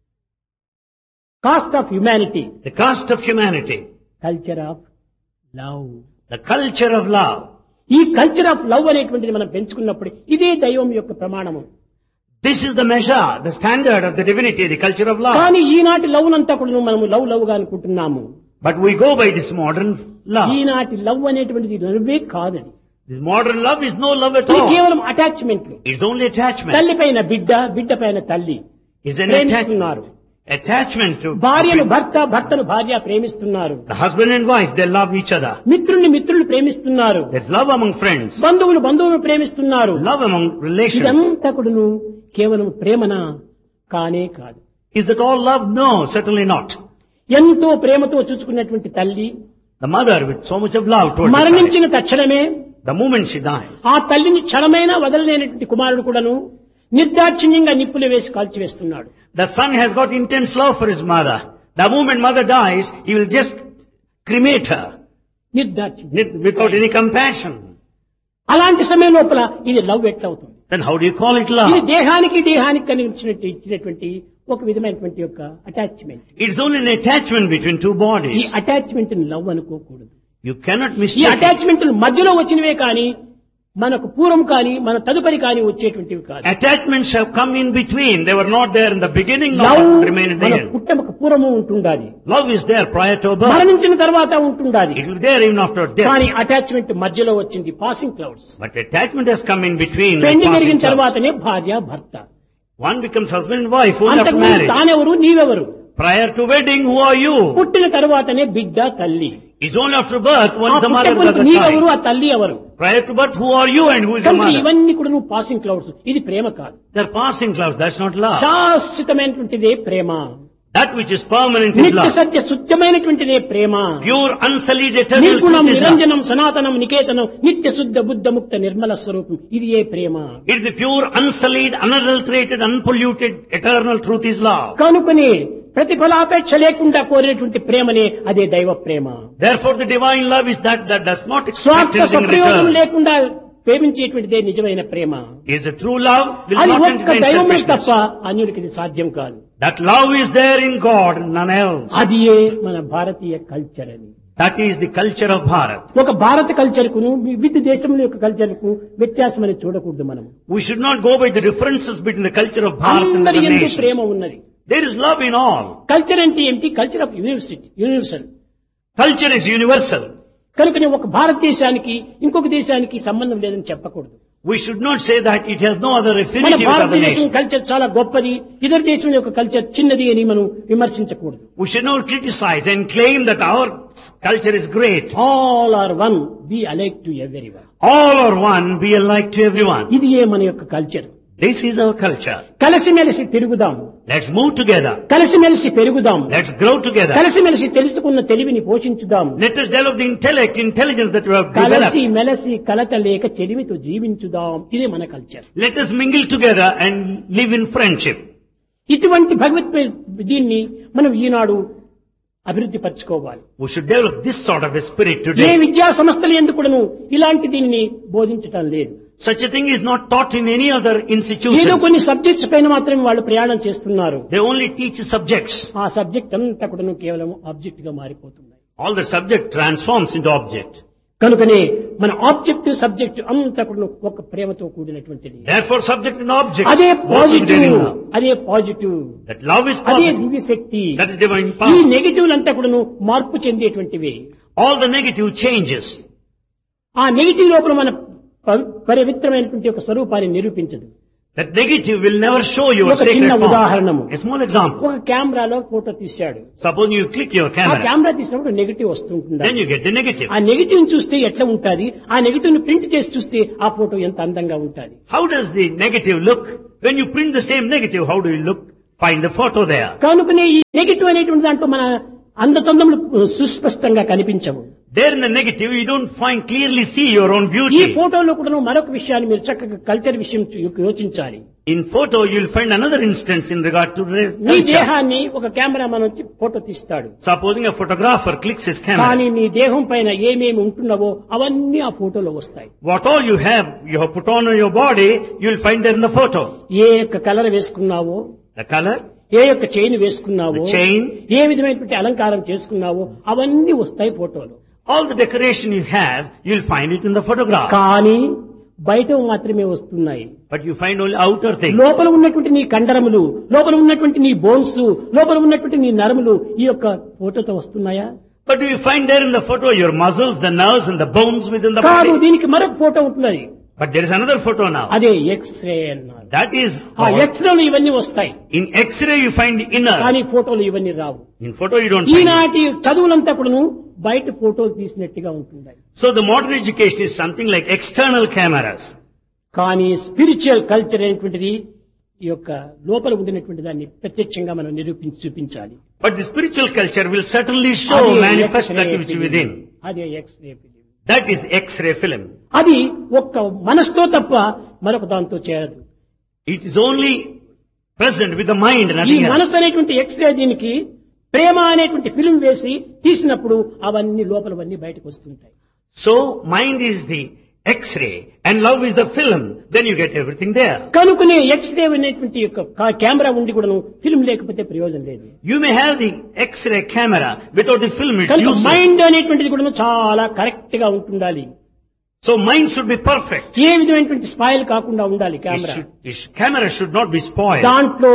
A: Cost of humanity,
B: The caste of humanity.
A: Culture of love.
B: The culture of love.
A: ఈ కల్చర్ ఆఫ్ లవ్ అనేటువంటిది మనం పెంచుకున్నప్పుడు ఇదే దైవం యొక్క ప్రమాణము.
B: This is the measure, the standard of the divinity, the culture of love.
A: కానీ ఈనాటి లవ్ నంతా కూడా మనము లవ్ లవ్ గా అనుకుంటున్నాము.
B: But we go by this modern love.
A: ఈనాటి లవ్ అనేటువంటిది లవ్వే కాదది.
B: This modern love is no love at
A: ఇది
B: all.
A: కేవలం అటాచ్మెంట్.
B: It's only attachment.
A: తల్లి పైన బిడ్డ, బిడ్డ పైన తల్లి
B: It's an
A: ప్రేమిస్తున్నారు.
B: attachment. Attachment to
A: భార్యను భర్త భర్తను భార్య ప్రేమిస్తున్నారు.
B: the husband and wife, they love each other.
A: మిత్రుల్ని మిత్రులు ప్రేమిస్తున్నారు.
B: There's love among friends,
A: బంధువులు బంధువులను ప్రేమిస్తున్నారు.
B: love among relations.
A: ఇదంతా కూడాను కేవలం ప్రేమనా కానే కాదు.
B: Is that all love? No, certainly not.
A: ఎంతో ప్రేమతో చూసుకున్నటువంటి తల్లి
B: The mother with so much of love towards her child,
A: మరణించిన తక్షణమే
B: the moment she dies,
A: ఆ తల్లిని క్షణమైనా వదలలేనటువంటి కుమారుడు కూడాను నిర్దాక్షిణ్యంగా నిప్పులు వేసి కాల్చివేస్తున్నాడు.
B: the son has got intense love for his mother. The moment mother dies, he will just cremate her
A: నిర్దాక్షిణ్యం.
B: without any compassion.
A: అలాంటి సమయం లోపల ఇది లవ్ ఎట్లా అవుతుంది?
B: Then how do you call it
A: ఇది
B: love?
A: దేహానికి దేహానికి కనిపించినట్టు ఇచ్చినటువంటి ఒక విధమైనటువంటి యొక్క attachment.
B: It's only an attachment between two
A: ఈ
B: bodies.
A: అటాచ్మెంట్ లవ్ అనుకోకూడదు.
B: You cannot
A: ఈ
B: mistake it.
A: అటాచ్మెంట్ మధ్యలో వచ్చినవే కానీ మనకు పూర్వం కానీ మన తదుపరి కానీ వచ్చేటువంటివి కాదు.
B: Attachments have come in between. They were not there in the beginning,
A: love
B: nor remain at the
A: మన
B: end.
A: పుట్టమకు పూర్వము ఉంటుండాలి,
B: Love is there prior to birth.
A: మరణించిన తర్వాత ఉంటుండాలి.
B: It will be there even after
A: కానీ
B: death.
A: అటాచ్మెంట్ మధ్యలో వచ్చింది, passing clouds.
B: But attachment has come in between. like
A: పెళ్లి
B: passing
A: జరిగిన
B: clouds.
A: తర్వాతనే భార్య భర్త.
B: One becomes husband and wife only after
A: అంతకుముందు
B: marriage.
A: తానెవరు నీవెవరు?
B: Prior to wedding, who are you?
A: పుట్టిన తర్వాతనే బిడ్డ తల్లి.
B: It's only after birth, one
A: ఆ
B: is the mother, the
A: పుట్టక
B: other
A: నీవెవరు,
B: child.
A: ఆ తల్లి ఎవరు?
B: Prior to birth, who are you and who is the
A: కనుక
B: mother?
A: ఇవన్నీ కూడా నువ్వు పాసింగ్ క్లౌడ్స్. ఇది ప్రేమ కాదు.
B: They're passing clouds, that's not love.
A: శాశ్వతమైనటువంటిదే Prema.
B: That which is permanent is
A: నిత్య
B: love.
A: Satya శుద్ధమైనటువంటిదే Prema.
B: Pure, unsullied, eternal
A: నిర్గుణం
B: truth is love.
A: నిరంజనం సనాతనం నికేతనం నిత్య శుద్ధ బుద్ధ ముక్త నిర్మల స్వరూపం, ఇది ఏ ప్రేమ.
B: It is the pure, unsullied, unadulterated, unpolluted, eternal truth is love.
A: కనుకనే ప్రతిఫలాపేక్ష లేకుండా కోరినటువంటి ప్రేమనే అదే దైవ ప్రేమ.
B: Therefore the divine love is that that does not expect
A: స్వార్థ
B: anything in
A: స్వప్రయోగం
B: return.
A: లేకుండా ప్రేమించేటువంటిదే నిజమైన ప్రేమ.
B: Is a true love will
A: అది
B: not
A: ఒక్క
B: entertain
A: దైవమే
B: selfishness.
A: తప్ప అన్యుడికి ఇది సాధ్యం కాదు.
B: That love is there in God, none else.
A: అది ఏ మన భారతీయ కల్చర్ అని.
B: That is the culture of Bharat.
A: ఒక భారత కల్చర్ కును వివిధ దేశముల యొక్క కల్చర్ కు వ్యత్యాసం అని చూడకూడదు మనం.
B: We should not go by the differences between the culture of Bharat and
A: అందరి
B: other
A: ఎందు ప్రేమ
B: nations.
A: ఉన్నది.
B: There is love in all.
A: Culture అంటే ఏంటి? Culture of university universal.
B: Culture is universal.
A: కనుక ఒక భారతదేశానికి ఇంకొక దేశానికి సంబంధం లేదని చెప్పకూడదు.
B: We should not say that it has no other
A: మన
B: affinity with other
A: భారతదేశం
B: nations.
A: కల్చర్ చాలా గొప్పది, ఇతర దేశం యొక్క కల్చర్ చిన్నది అని మనం విమర్శించకూడదు.
B: We should not criticize and claim that our culture is great.
A: All are one, B alike to everyone.
B: All are one, be alike to everyone.
A: ఇది ఏ మన యొక్క culture.
B: This is our culture.
A: కలిసిమెలిసి తిరుగుదాం,
B: Let's move together.
A: కలిసిమెలిసి పెరుగుదాం,
B: Let's grow together.
A: కలిసిమెలిసి తెలుసుకున్న తెలివిని పోషించుదాం,
B: Let us develop the intellect, intelligence that we have
A: కలిసి
B: developed.
A: మెలసి కలత లేక చెలిమితో జీవించుదాం. ఇదే మన culture.
B: Let us mingle together and live in friendship.
A: ఇటువంటి భగవత్ దీన్ని మనం ఈనాడు అభివృద్ధి పరచుకోవాలి.
B: We should develop this sort of a spirit
A: A
B: today.
A: విద్యా సంస్థలు ఎందుకును ఇలాంటి దీన్ని బోధించటం లేదు.
B: Such a thing is not taught in any other
A: ఏదో
B: institution.
A: కొన్ని సబ్జెక్ట్స్ పైన మాత్రమే వాళ్ళు ప్రయాణం చేస్తున్నారు.
B: They only teach subjects.
A: ఆ సబ్జెక్ట్ అంతా కూడా కేవలం ఆబ్జెక్ట్ గా మారిపోతున్నాయి.
B: All the subject transforms into object.
A: కనుకనే మన ఆబ్జెక్ట్ సబ్జెక్ట్ అంతా కూడా ఒక ప్రేమతో కూడినటువంటిది.
B: Therefore subject and object
A: అదే
B: both contain
A: positive,
B: in love.
A: అదే పాజిటివ్,
B: That love is
A: అదే
B: positive.
A: Divya Shakti.
B: That is divine
A: ఈ
B: power.
A: నెగిటివ్ అంతా కూడా మార్పు చెందేటువంటివి.
B: All the negative changes.
A: ఆ నెగిటివ్ లోపల మన ప- పవిత్రమైనటువంటి ఒక స్వరూపాన్ని నిరూపించదు.
B: That negative will never show your
A: ఒక
B: sacred
A: చిన్న
B: form.
A: ఉదాహరణము.
B: A small example.
A: ఒక కెమెరాలో ఫోటో తీశాడు.
B: Suppose you click your
A: ఆ
B: camera,
A: కెమెరా తీసినప్పుడు నెగిటివ్ వస్తుంటుంది.
B: then you get the negative.
A: ఆ నెగిటివ్ చూస్తే ఎట్లా ఉంటుంది, ఆ నెగిటివ్ ని ప్రింట్ చేసి చూస్తే ఆ ఫోటో ఎంత అందంగా ఉంటుంది.
B: How does the negative look? When you print the same negative, how do you look? Find the photo there.
A: కనుకనే ఈ నెగిటివ్ అనేటువంటి దాంట్లో మన అందచందములు సుస్పష్టంగా కనిపించవు.
B: There in the negative, you don't find clearly see your own
A: ఈ
B: beauty.
A: ఫోటోలో కూడా మరొక విషయాన్ని మీరు చక్కగా కల్చర్ విషయం చూ- యోచించాలి.
B: In photo, you'll find another instance in regard to re-
A: నీ
B: culture.
A: దేహాన్ని ఒక కెమెరామన్ వచ్చి ఫోటో తీస్తాడు.
B: Supposing a photographer clicks his camera,
A: కానీ నీ దేహం పైన ఏమేమి ఉంటున్నావో అవన్నీ ఆ ఫోటోలో వస్తాయి.
B: what all you have, you have put on your body, you'll find there in the photo.
A: ఏ యొక్క కలర్ వేసుకున్నావో,
B: The color,
A: ఏ యొక్క చైన్ వేసుకున్నావో,
B: the chain,
A: ఏ విధమైనటువంటి అలంకారం చేసుకున్నావో అవన్నీ వస్తాయి ఫోటోలో.
B: all the decoration you have, you'll find it in the photograph.
A: కానీ బయట మాత్రమే వస్తున్నాయి.
B: But you find only outer things.
A: లోపల ఉన్నటువంటి నీ కండరములు, లోపల ఉన్నటువంటి నీ బోన్స్, లోపల ఉన్నటువంటి నీ నరములు ఈ యొక్క ఫోటోతో వస్తున్నాయా?
B: But do you find there in the photo your muscles, the nerves and the bones within the
A: కాదు,
B: body?
A: దీనికి మరొక ఫోటో ఉంటున్నది.
B: But there is another photo now.
A: అదే ఎక్స్రే అన్నారు.
B: That is,
A: ఆ
B: all.
A: ఎక్స్రేలు ఇవన్నీ వస్తాయి,
B: In X-ray you find inner.
A: కానీ ఫోటోలు ఇవన్నీ రావు.
B: In photo you don't find it.
A: ఈనాటి చదువులంతా కూడాను బయట ఫోటోలు తీసినట్టుగా ఉంటున్నాయి.
B: So the modern education is something like external cameras.
A: కానీ స్పిరిచువల్ కల్చర్ అనేటువంటిది ఈ యొక్క లోపల ఉండినటువంటి దాన్ని ప్రత్యక్షంగా మనం నిరూపించి చూపించాలి.
B: But the spiritual culture will certainly show,
A: అదే
B: manifest
A: X-ray
B: that which is
A: film.
B: within.
A: అదే x ray film.
B: That is X-ray film.
A: అది ఒక్క మనసుతో తప్ప మరొక దాంతో చేరదు.
B: It is only present with the mind,
A: ఈ
B: nothing else.
A: మనసు అనేటువంటి ఎక్స్రే దీనికి ప్రేమ అనేటువంటి ఫిలిం వేసి తీసినప్పుడు అవన్నీ లోపలవన్నీ బయటకు వస్తుంటాయి.
B: So mind is the X-ray and love is the film. Then you get everything there.
A: కనుకనే ఎక్స్రే అనేటువంటి యొక్క కా- కెమెరా ఉండి కూడాను ఫిలిం లేకపోతే ప్రయోజనం లేదు.
B: You may have the X-ray camera, without the film it's
A: కనుక
B: useless.
A: మైండ్ అనేటువంటిది కూడాను చాలా కరెక్ట్ గా ఉంటుండాలి.
B: So mind should be perfect.
A: ఏ విధమైనటువంటి స్పాయిల్ కాకుండా ఉండాలి
B: It
A: camera.
B: should, it should, camera should not be spoiled.
A: దాంట్లో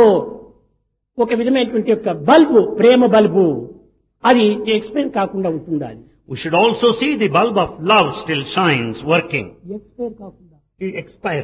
A: ఒక విధమైనటువంటి యొక్క బల్బు, ప్రేమ బల్బు, అది ఎక్స్పైర్ కాకుండా ఉంటుండాలి.
B: We should also see the bulb of love still shines, working.
A: Expire కాకుండా
B: It expire.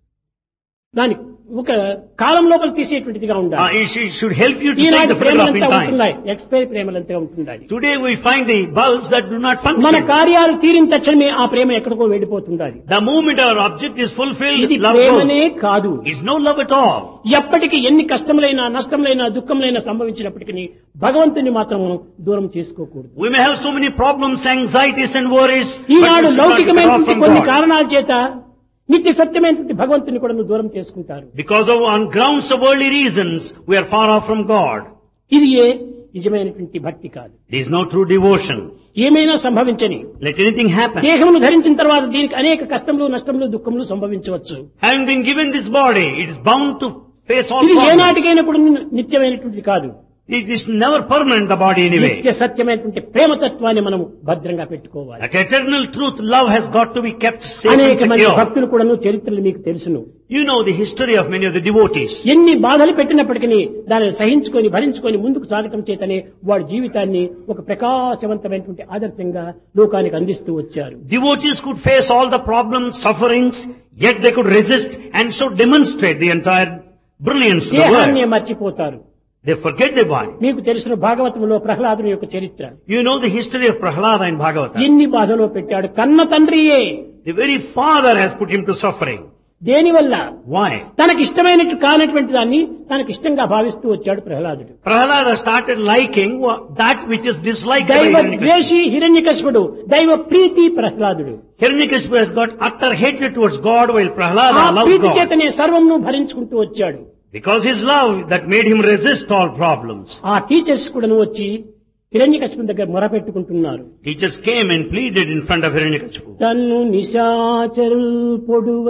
A: దాని ఒక కాలం లోపల తీసేటువంటిదిగా
B: Uh,
A: ఉండాలి.
B: it should- should help you to take
A: ఈనాటి
B: the photograph in
A: ప్రేమలంతా
B: time.
A: ఉంటున్నాయి, ఎక్స్పైర్ ప్రేమలంతా ఉంటుండాలి.
B: Today we find the bulbs that do not
A: మన
B: function.
A: కార్యాలు తీరిన తక్షణమే ఆ ప్రేమ ఎక్కడికో వెళ్ళిపోతుండాలి.
B: The moment our object is fulfilled,
A: ఇది
B: love goes.
A: ప్రేమనే కాదు.
B: It's no love at all.
A: ఎప్పటికీ ఎన్ని కష్టములైనా నష్టములైనా దుఃఖములైనా సంభవించినప్పటికీ భగవంతుని మాత్రం మనం దూరం చేసుకోకూడదు.
B: We may have so many problems, anxieties and worries, but we
A: Eenadu
B: should not withdraw
A: లౌకికమైనటువంటి
B: from
A: కొన్ని
B: God.
A: కారణాల చేత నిత్య సత్యమైనటువంటి భగవంతుని కూడా దూరం చేసుకుంటారు.
B: Because of on grounds of worldly reasons, we are far off from God.
A: ఇది ఏ నిజమైనటువంటి భక్తి కాదు.
B: There is no true devotion.
A: ఏమైనా సంభవించని,
B: Let anything happen.
A: దేహమును ధరించిన తర్వాత దీనికి అనేక కష్టములు నష్టములు దుఃఖములు సంభవించవచ్చు.
B: Having been given this body, it is bound to face all
A: ఇది
B: problems.
A: ఏనాటికైనా కూడా నిత్యమైనటువంటిది కాదు.
B: It is never permanent, the body anyway.
A: నిత్య సత్యమైనటువంటి ప్రేమతత్వాన్ని మనం భద్రంగా పెట్టుకోవాలి.
B: That eternal truth, love has got to be kept safe and
A: అనేక మంది
B: secure.
A: భక్తులు కూడాను చరిత్రలు మీకు తెలుసును.
B: You know the history of many of the devotees.
A: ఎన్ని బాధలు పెట్టినప్పటికీ దానిని సహించుకొని భరించుకొని ముందుకు సాగటం చేతనే వాడి జీవితాన్ని ఒక ప్రకాశవంతమైనటువంటి ఆదర్శంగా లోకానికి అందిస్తూ వచ్చారు.
B: Devotees could face all the problems, sufferings, yet they could resist and so demonstrate the entire brilliance of the
A: దేహాన్ని
B: world.
A: మర్చిపోతారు.
B: They forget their body.
A: మీకు తెలిసిన భాగవతంలో ప్రహ్లాదుని యొక్క చరిత్ర.
B: You know the history of Prahlada in Bhagavata.
A: ఎన్ని బాధలో పెట్టాడు. కన్న తండ్రియే
B: The very father has put him to suffering.
A: దేనివల్ల?
B: Why?
A: తనకి ఇష్టమైనట్టు కానటువంటి దాన్ని తనకి ఇష్టంగా భావిస్తూ వచ్చాడు ప్రహ్లాదుడు.
B: Prahlada started liking wha- that which is disliked by
A: దైవ
B: Hiranyakashipu.
A: ద్వేషి హిరణ్యకశిపుడు, దైవ ప్రీతి ప్రహ్లాదుడు.
B: Hiranyakashipu has got utter hatred towards God while
A: ఆ
B: Prahlada loved
A: ప్రీతి
B: God.
A: చేతనే సర్వంను భరించుకుంటూ వచ్చాడు.
B: Because his love that made him resist all problems.
A: ఆ టీచర్స్ కూడా వచ్చి హిరణ్యకశిపుని దగ్గర మొరపెట్టుకుంటున్నారు.
B: Teachers came and pleaded in front of Hiranyakashipu.
A: తన్ను నిశాచరుల్ పొడువ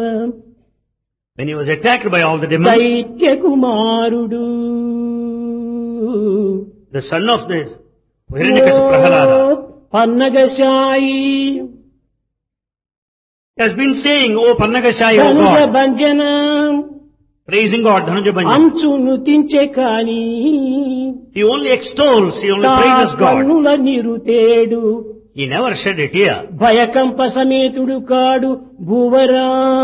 B: When he was attacked by all the demons,
A: దైత్య కుమారుడు
B: the son of the Hiranyakashipu, Prahlada,
A: పన్నగశాయి
B: has been saying, "Oh Pannagashayi, O
A: Dhanuja
B: God,"
A: భంజన
B: praising God, Dhanuja Bhanja.
A: అంచు నుతించే కాని
B: He only extols, he only praises God.
A: కన్నుల నిరుతేడు
B: He never shed a tear.
A: భయకంప సమేతుడు కాడు భూవరా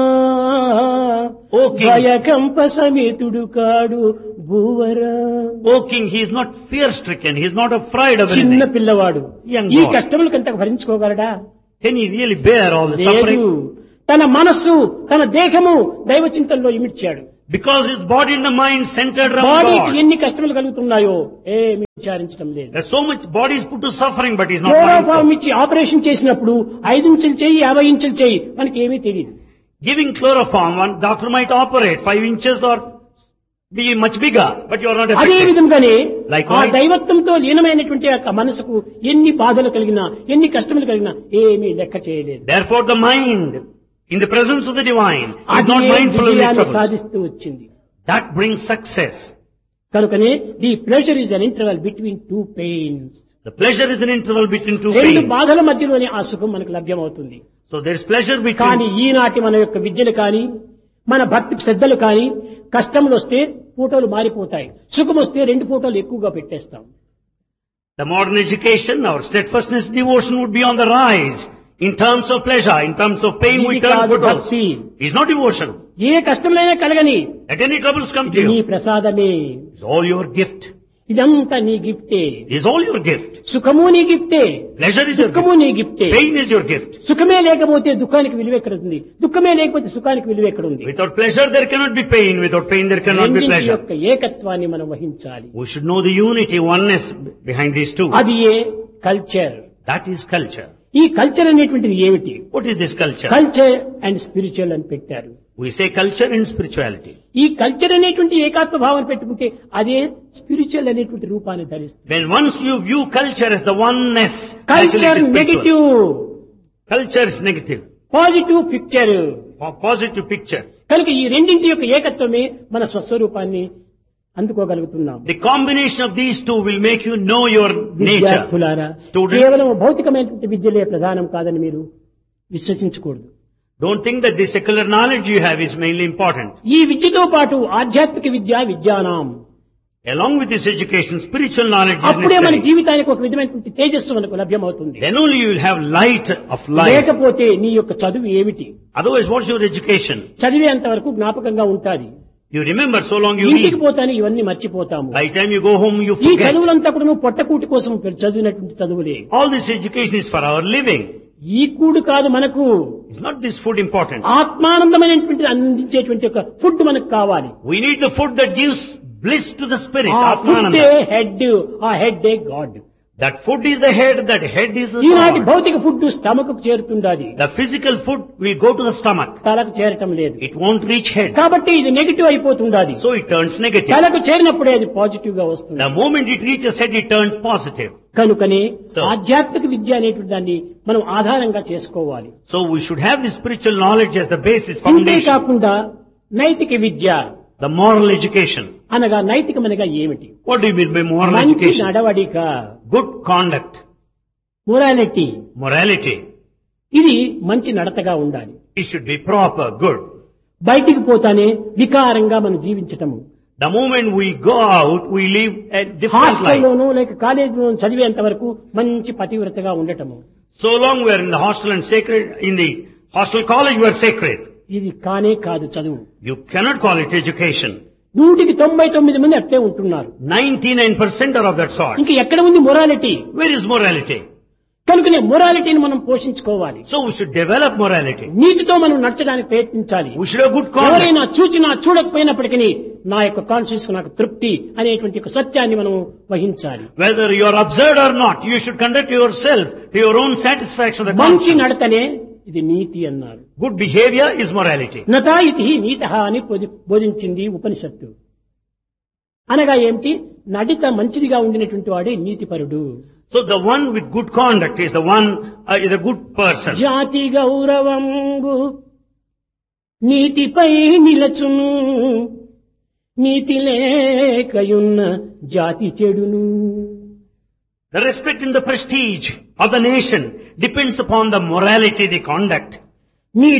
B: O king,
A: భయకంప సమేతుడు కాడు భూవరా.
B: O king, he is not fear-stricken, he is not afraid of
A: చిన్న
B: anything.
A: పిల్లవాడు
B: Young
A: ఈ
B: boy.
A: కష్టములు కంటే భరించుకోగలడా?
B: Can he really bear all the
A: లేదు.
B: suffering?
A: తన మనస్సు తన దేహము దైవ చింతనలో ఇమిడ్చాడు.
B: Because his body and the mind centered around
A: బాడీకి
B: God.
A: ఎన్ని కష్టములు కలుగుతున్నాయో ఏమి విచారించడం లేదు.
B: There's so much body is put to suffering, but he's not
A: chloroform
B: mindful.
A: ఇచ్చి ఆపరేషన్ చేసినప్పుడు ఐదు ఇంచులు చెయ్యి యాభై ఇంచులు చెయ్యి మనకి ఏమీ తెలియదు.
B: Giving chloroform, one doctor might operate five inches or be much bigger, but you are not
A: అదే
B: affected.
A: విధంగానే
B: Likewise.
A: ఆ దైవత్వంతో లీనమైనటువంటి యొక్క మనసుకు ఎన్ని బాధలు కలిగినా ఎన్ని కష్టములు కలిగినా ఏమీ లెక్క చేయలేదు.
B: Therefore the mind, in the presence of the divine, is not
A: అదే
B: mindful of the
A: విజయాన్ని
B: troubles.
A: సాధిస్తూ వచ్చింది.
B: That brings success.
A: కనుకనే the pleasure is an interval between two pains.
B: The pleasure is an interval between two
A: రెండు
B: pains.
A: బాధల మధ్యలోనే ఆ సుఖం మనకు లభ్యమవుతుంది.
B: So there is pleasure
A: కానీ
B: between.
A: ఈనాటి మన యొక్క విద్యలు కానీ మన భక్తి శ్రద్ధలు కానీ కష్టములు వస్తే ఫోటోలు మారిపోతాయి, సుఖం వస్తే రెండు ఫోటోలు ఎక్కువగా పెట్టేస్తాం.
B: The modern education, our steadfastness, devotion would be on the rise. In terms of pleasure, in terms of pain, we
A: ఇది
B: turn
A: కాదు
B: for those.
A: భక్తి.
B: It's not devotion.
A: A కష్టములైనా కలగని
B: Let any troubles come to
A: ఇది నీ
B: you.
A: ప్రసాదమే.
B: It's all your gift.
A: ఇదంతా నీ గిఫ్టే.
B: It's all your gift.
A: సుఖము నీ గిఫ్టే,
B: Pleasure is your
A: దుఃఖము
B: gift.
A: నీ గిఫ్టే.
B: Pain is your gift.
A: సుఖమే లేకపోతే దుఃఖానికి విలువ ఎక్కడుంది? దుఃఖమే లేకపోతే సుఖానికి విలువ ఎక్కడుంది?
B: Without pleasure there cannot be pain. Without pain there cannot be
A: రెండింటి
B: pleasure.
A: యొక్క ఏకత్వాన్ని మనం వహించాలి.
B: We should know the unity, oneness behind these two.
A: అది ఏ కల్చర్.
B: That is culture.
A: ఈ కల్చర్ అనేటువంటిది ఏమిటి?
B: What is this culture?
A: Culture and spiritual అని పెట్టారు.
B: We say culture and spirituality.
A: ఈ కల్చర్ అనేటువంటి ఏకాత్మ భావన పెట్టుకుంటే అదే స్పిరిచువల్ అనేటువంటి రూపాన్ని ధరిస్తుంది.
B: When once you view culture as the oneness,
A: culture
B: actually it is
A: negative,
B: spiritual. Culture is negative.
A: Positive picture.
B: Po- Positive picture.
A: కనుక ఈ రెండింటి యొక్క ఏకత్వమే మన స్వస్వరూపాన్ని అందుకోగలుగుతున్నాం.
B: The combination of these two will make you know your nature.
A: విద్యార్థులారా,
B: Students.
A: కేవలం భౌతికమైనటువంటి విద్యలే ప్రధానం కాదని మీరు విశ్వసించకూడదు.
B: Don't think that the secular knowledge you have is mainly important.
A: ఈ విద్యతో పాటు ఆధ్యాత్మిక విద్య విద్యానాం.
B: Along with this education, spiritual knowledge is
A: అప్పుడే మన
B: necessary.
A: జీవితానికి ఒక విధమైనటువంటి తేజస్సు మనకు లభ్యమవుతుంది.
B: Then only you will have light of life.
A: లేకపోతే నీ యొక్క చదువు ఏమిటి?
B: Otherwise, what's your education?
A: చదివేంత వరకు జ్ఞాపకంగా ఉంటాది.
B: You remember so long you
A: ఇంటికి
B: read.
A: పోతాను ఇవన్నీ మర్చిపోతాము.
B: By the time you go home, you
A: ఈ
B: forget.
A: చదువులంతా కూడా నువ్వు పొట్టకూటి కోసం చదివినటువంటి చదువులే.
B: All this education is for our living.
A: ఈ కూడు కాదు మనకు.
B: Is not this food important?
A: ఆత్మానందమైనటువంటి అందించేటువంటి ఒక ఫుడ్ మనకు కావాలి.
B: We need the food that gives bliss to the spirit.
A: ఆ ఫుడ్డే
B: Atmananda.
A: హెడ్, ఆ head God.
B: That food is the head, that head is the
A: ఈనాటి
B: God.
A: భౌతిక food stomach చేరుతుండాది,
B: The physical food will go to the stomach.
A: తలకు చేరటం లేదు.
B: It won't reach head.
A: కాబట్టి ఇది negative అయిపోతుండాది.
B: So it turns negative.
A: తలకు చేరినప్పుడే అది పాజిటివ్ గా వస్తుంది.
B: The moment it reaches head, it turns positive.
A: కనుకనే
B: So-
A: ఆధ్యాత్మిక విద్య అనేటువంటి దాన్ని మనం ఆధారంగా చేసుకోవాలి.
B: So we should have the spiritual knowledge as the basis,
A: ఇంతే
B: foundation.
A: కాకుండా నైతిక విద్య
B: The moral education.
A: అనగా నైతికమనగా ఏమిటి?
B: What do you mean by moral
A: మంచి
B: education?
A: నడవడిక,
B: Good conduct.
A: మొరాలిటీ.
B: Morality.
A: ఇది మంచి నడతగా ఉండాలి.
B: It should be proper, good.
A: బయటికి పోతానే వికారంగా మనం జీవించటము.
B: The moment we go out, we live a different life.
A: హాస్టల్లోనూ లేక కాలేజీలోనూ చదివేంత వరకు మంచి పతివ్రతగా ఉండటము.
B: So long we are in the hostel and sacred, in the hostel college we are sacred.
A: ఇది కానే కాదు చదువు.
B: You cannot call it education.
A: నూటికి తొంభై తొమ్మిది మంది అట్లే ఉంటున్నారు.
B: ninety-nine percent are of that sort.
A: ఇంక ఎక్కడ ఉంది మొరాలిటీ?
B: Where is morality?
A: కనుకనే మొరాలిటీని మనం పోషించుకోవాలి.
B: So we should develop morality.
A: నీతితో మనం నడచడానికి ప్రయత్నించాలి.
B: We should have good conduct.
A: ఎవరైనా చూచినా చూడకపోయినప్పటికీ నా యొక్క కాన్షియస్ నాకు తృప్తి అనేటువంటి ఒక సత్యాన్ని మనం వహించాలి.
B: Whether you are observed or not, you should conduct yourself to your own satisfaction of the
A: మంచి
B: conscience.
A: నడతనే ఇది నీతి అన్నారు.
B: Good behavior is morality.
A: నతా ఇతి నీతః అని బోధి- బోధించింది ఉపనిషత్తు. అనగా ఏమిటి? నడిత మంచిదిగా ఉండినటువంటి వాడే నీతిపరుడు.
B: So the one with good conduct is the one, uh, is a good person.
A: జాతి గౌరవంబు నీతిపై నిలచును, నీతి లేకయున్న జాతి చెడును.
B: The respect and the prestige of the nation depends upon the morality, the conduct.
A: నీ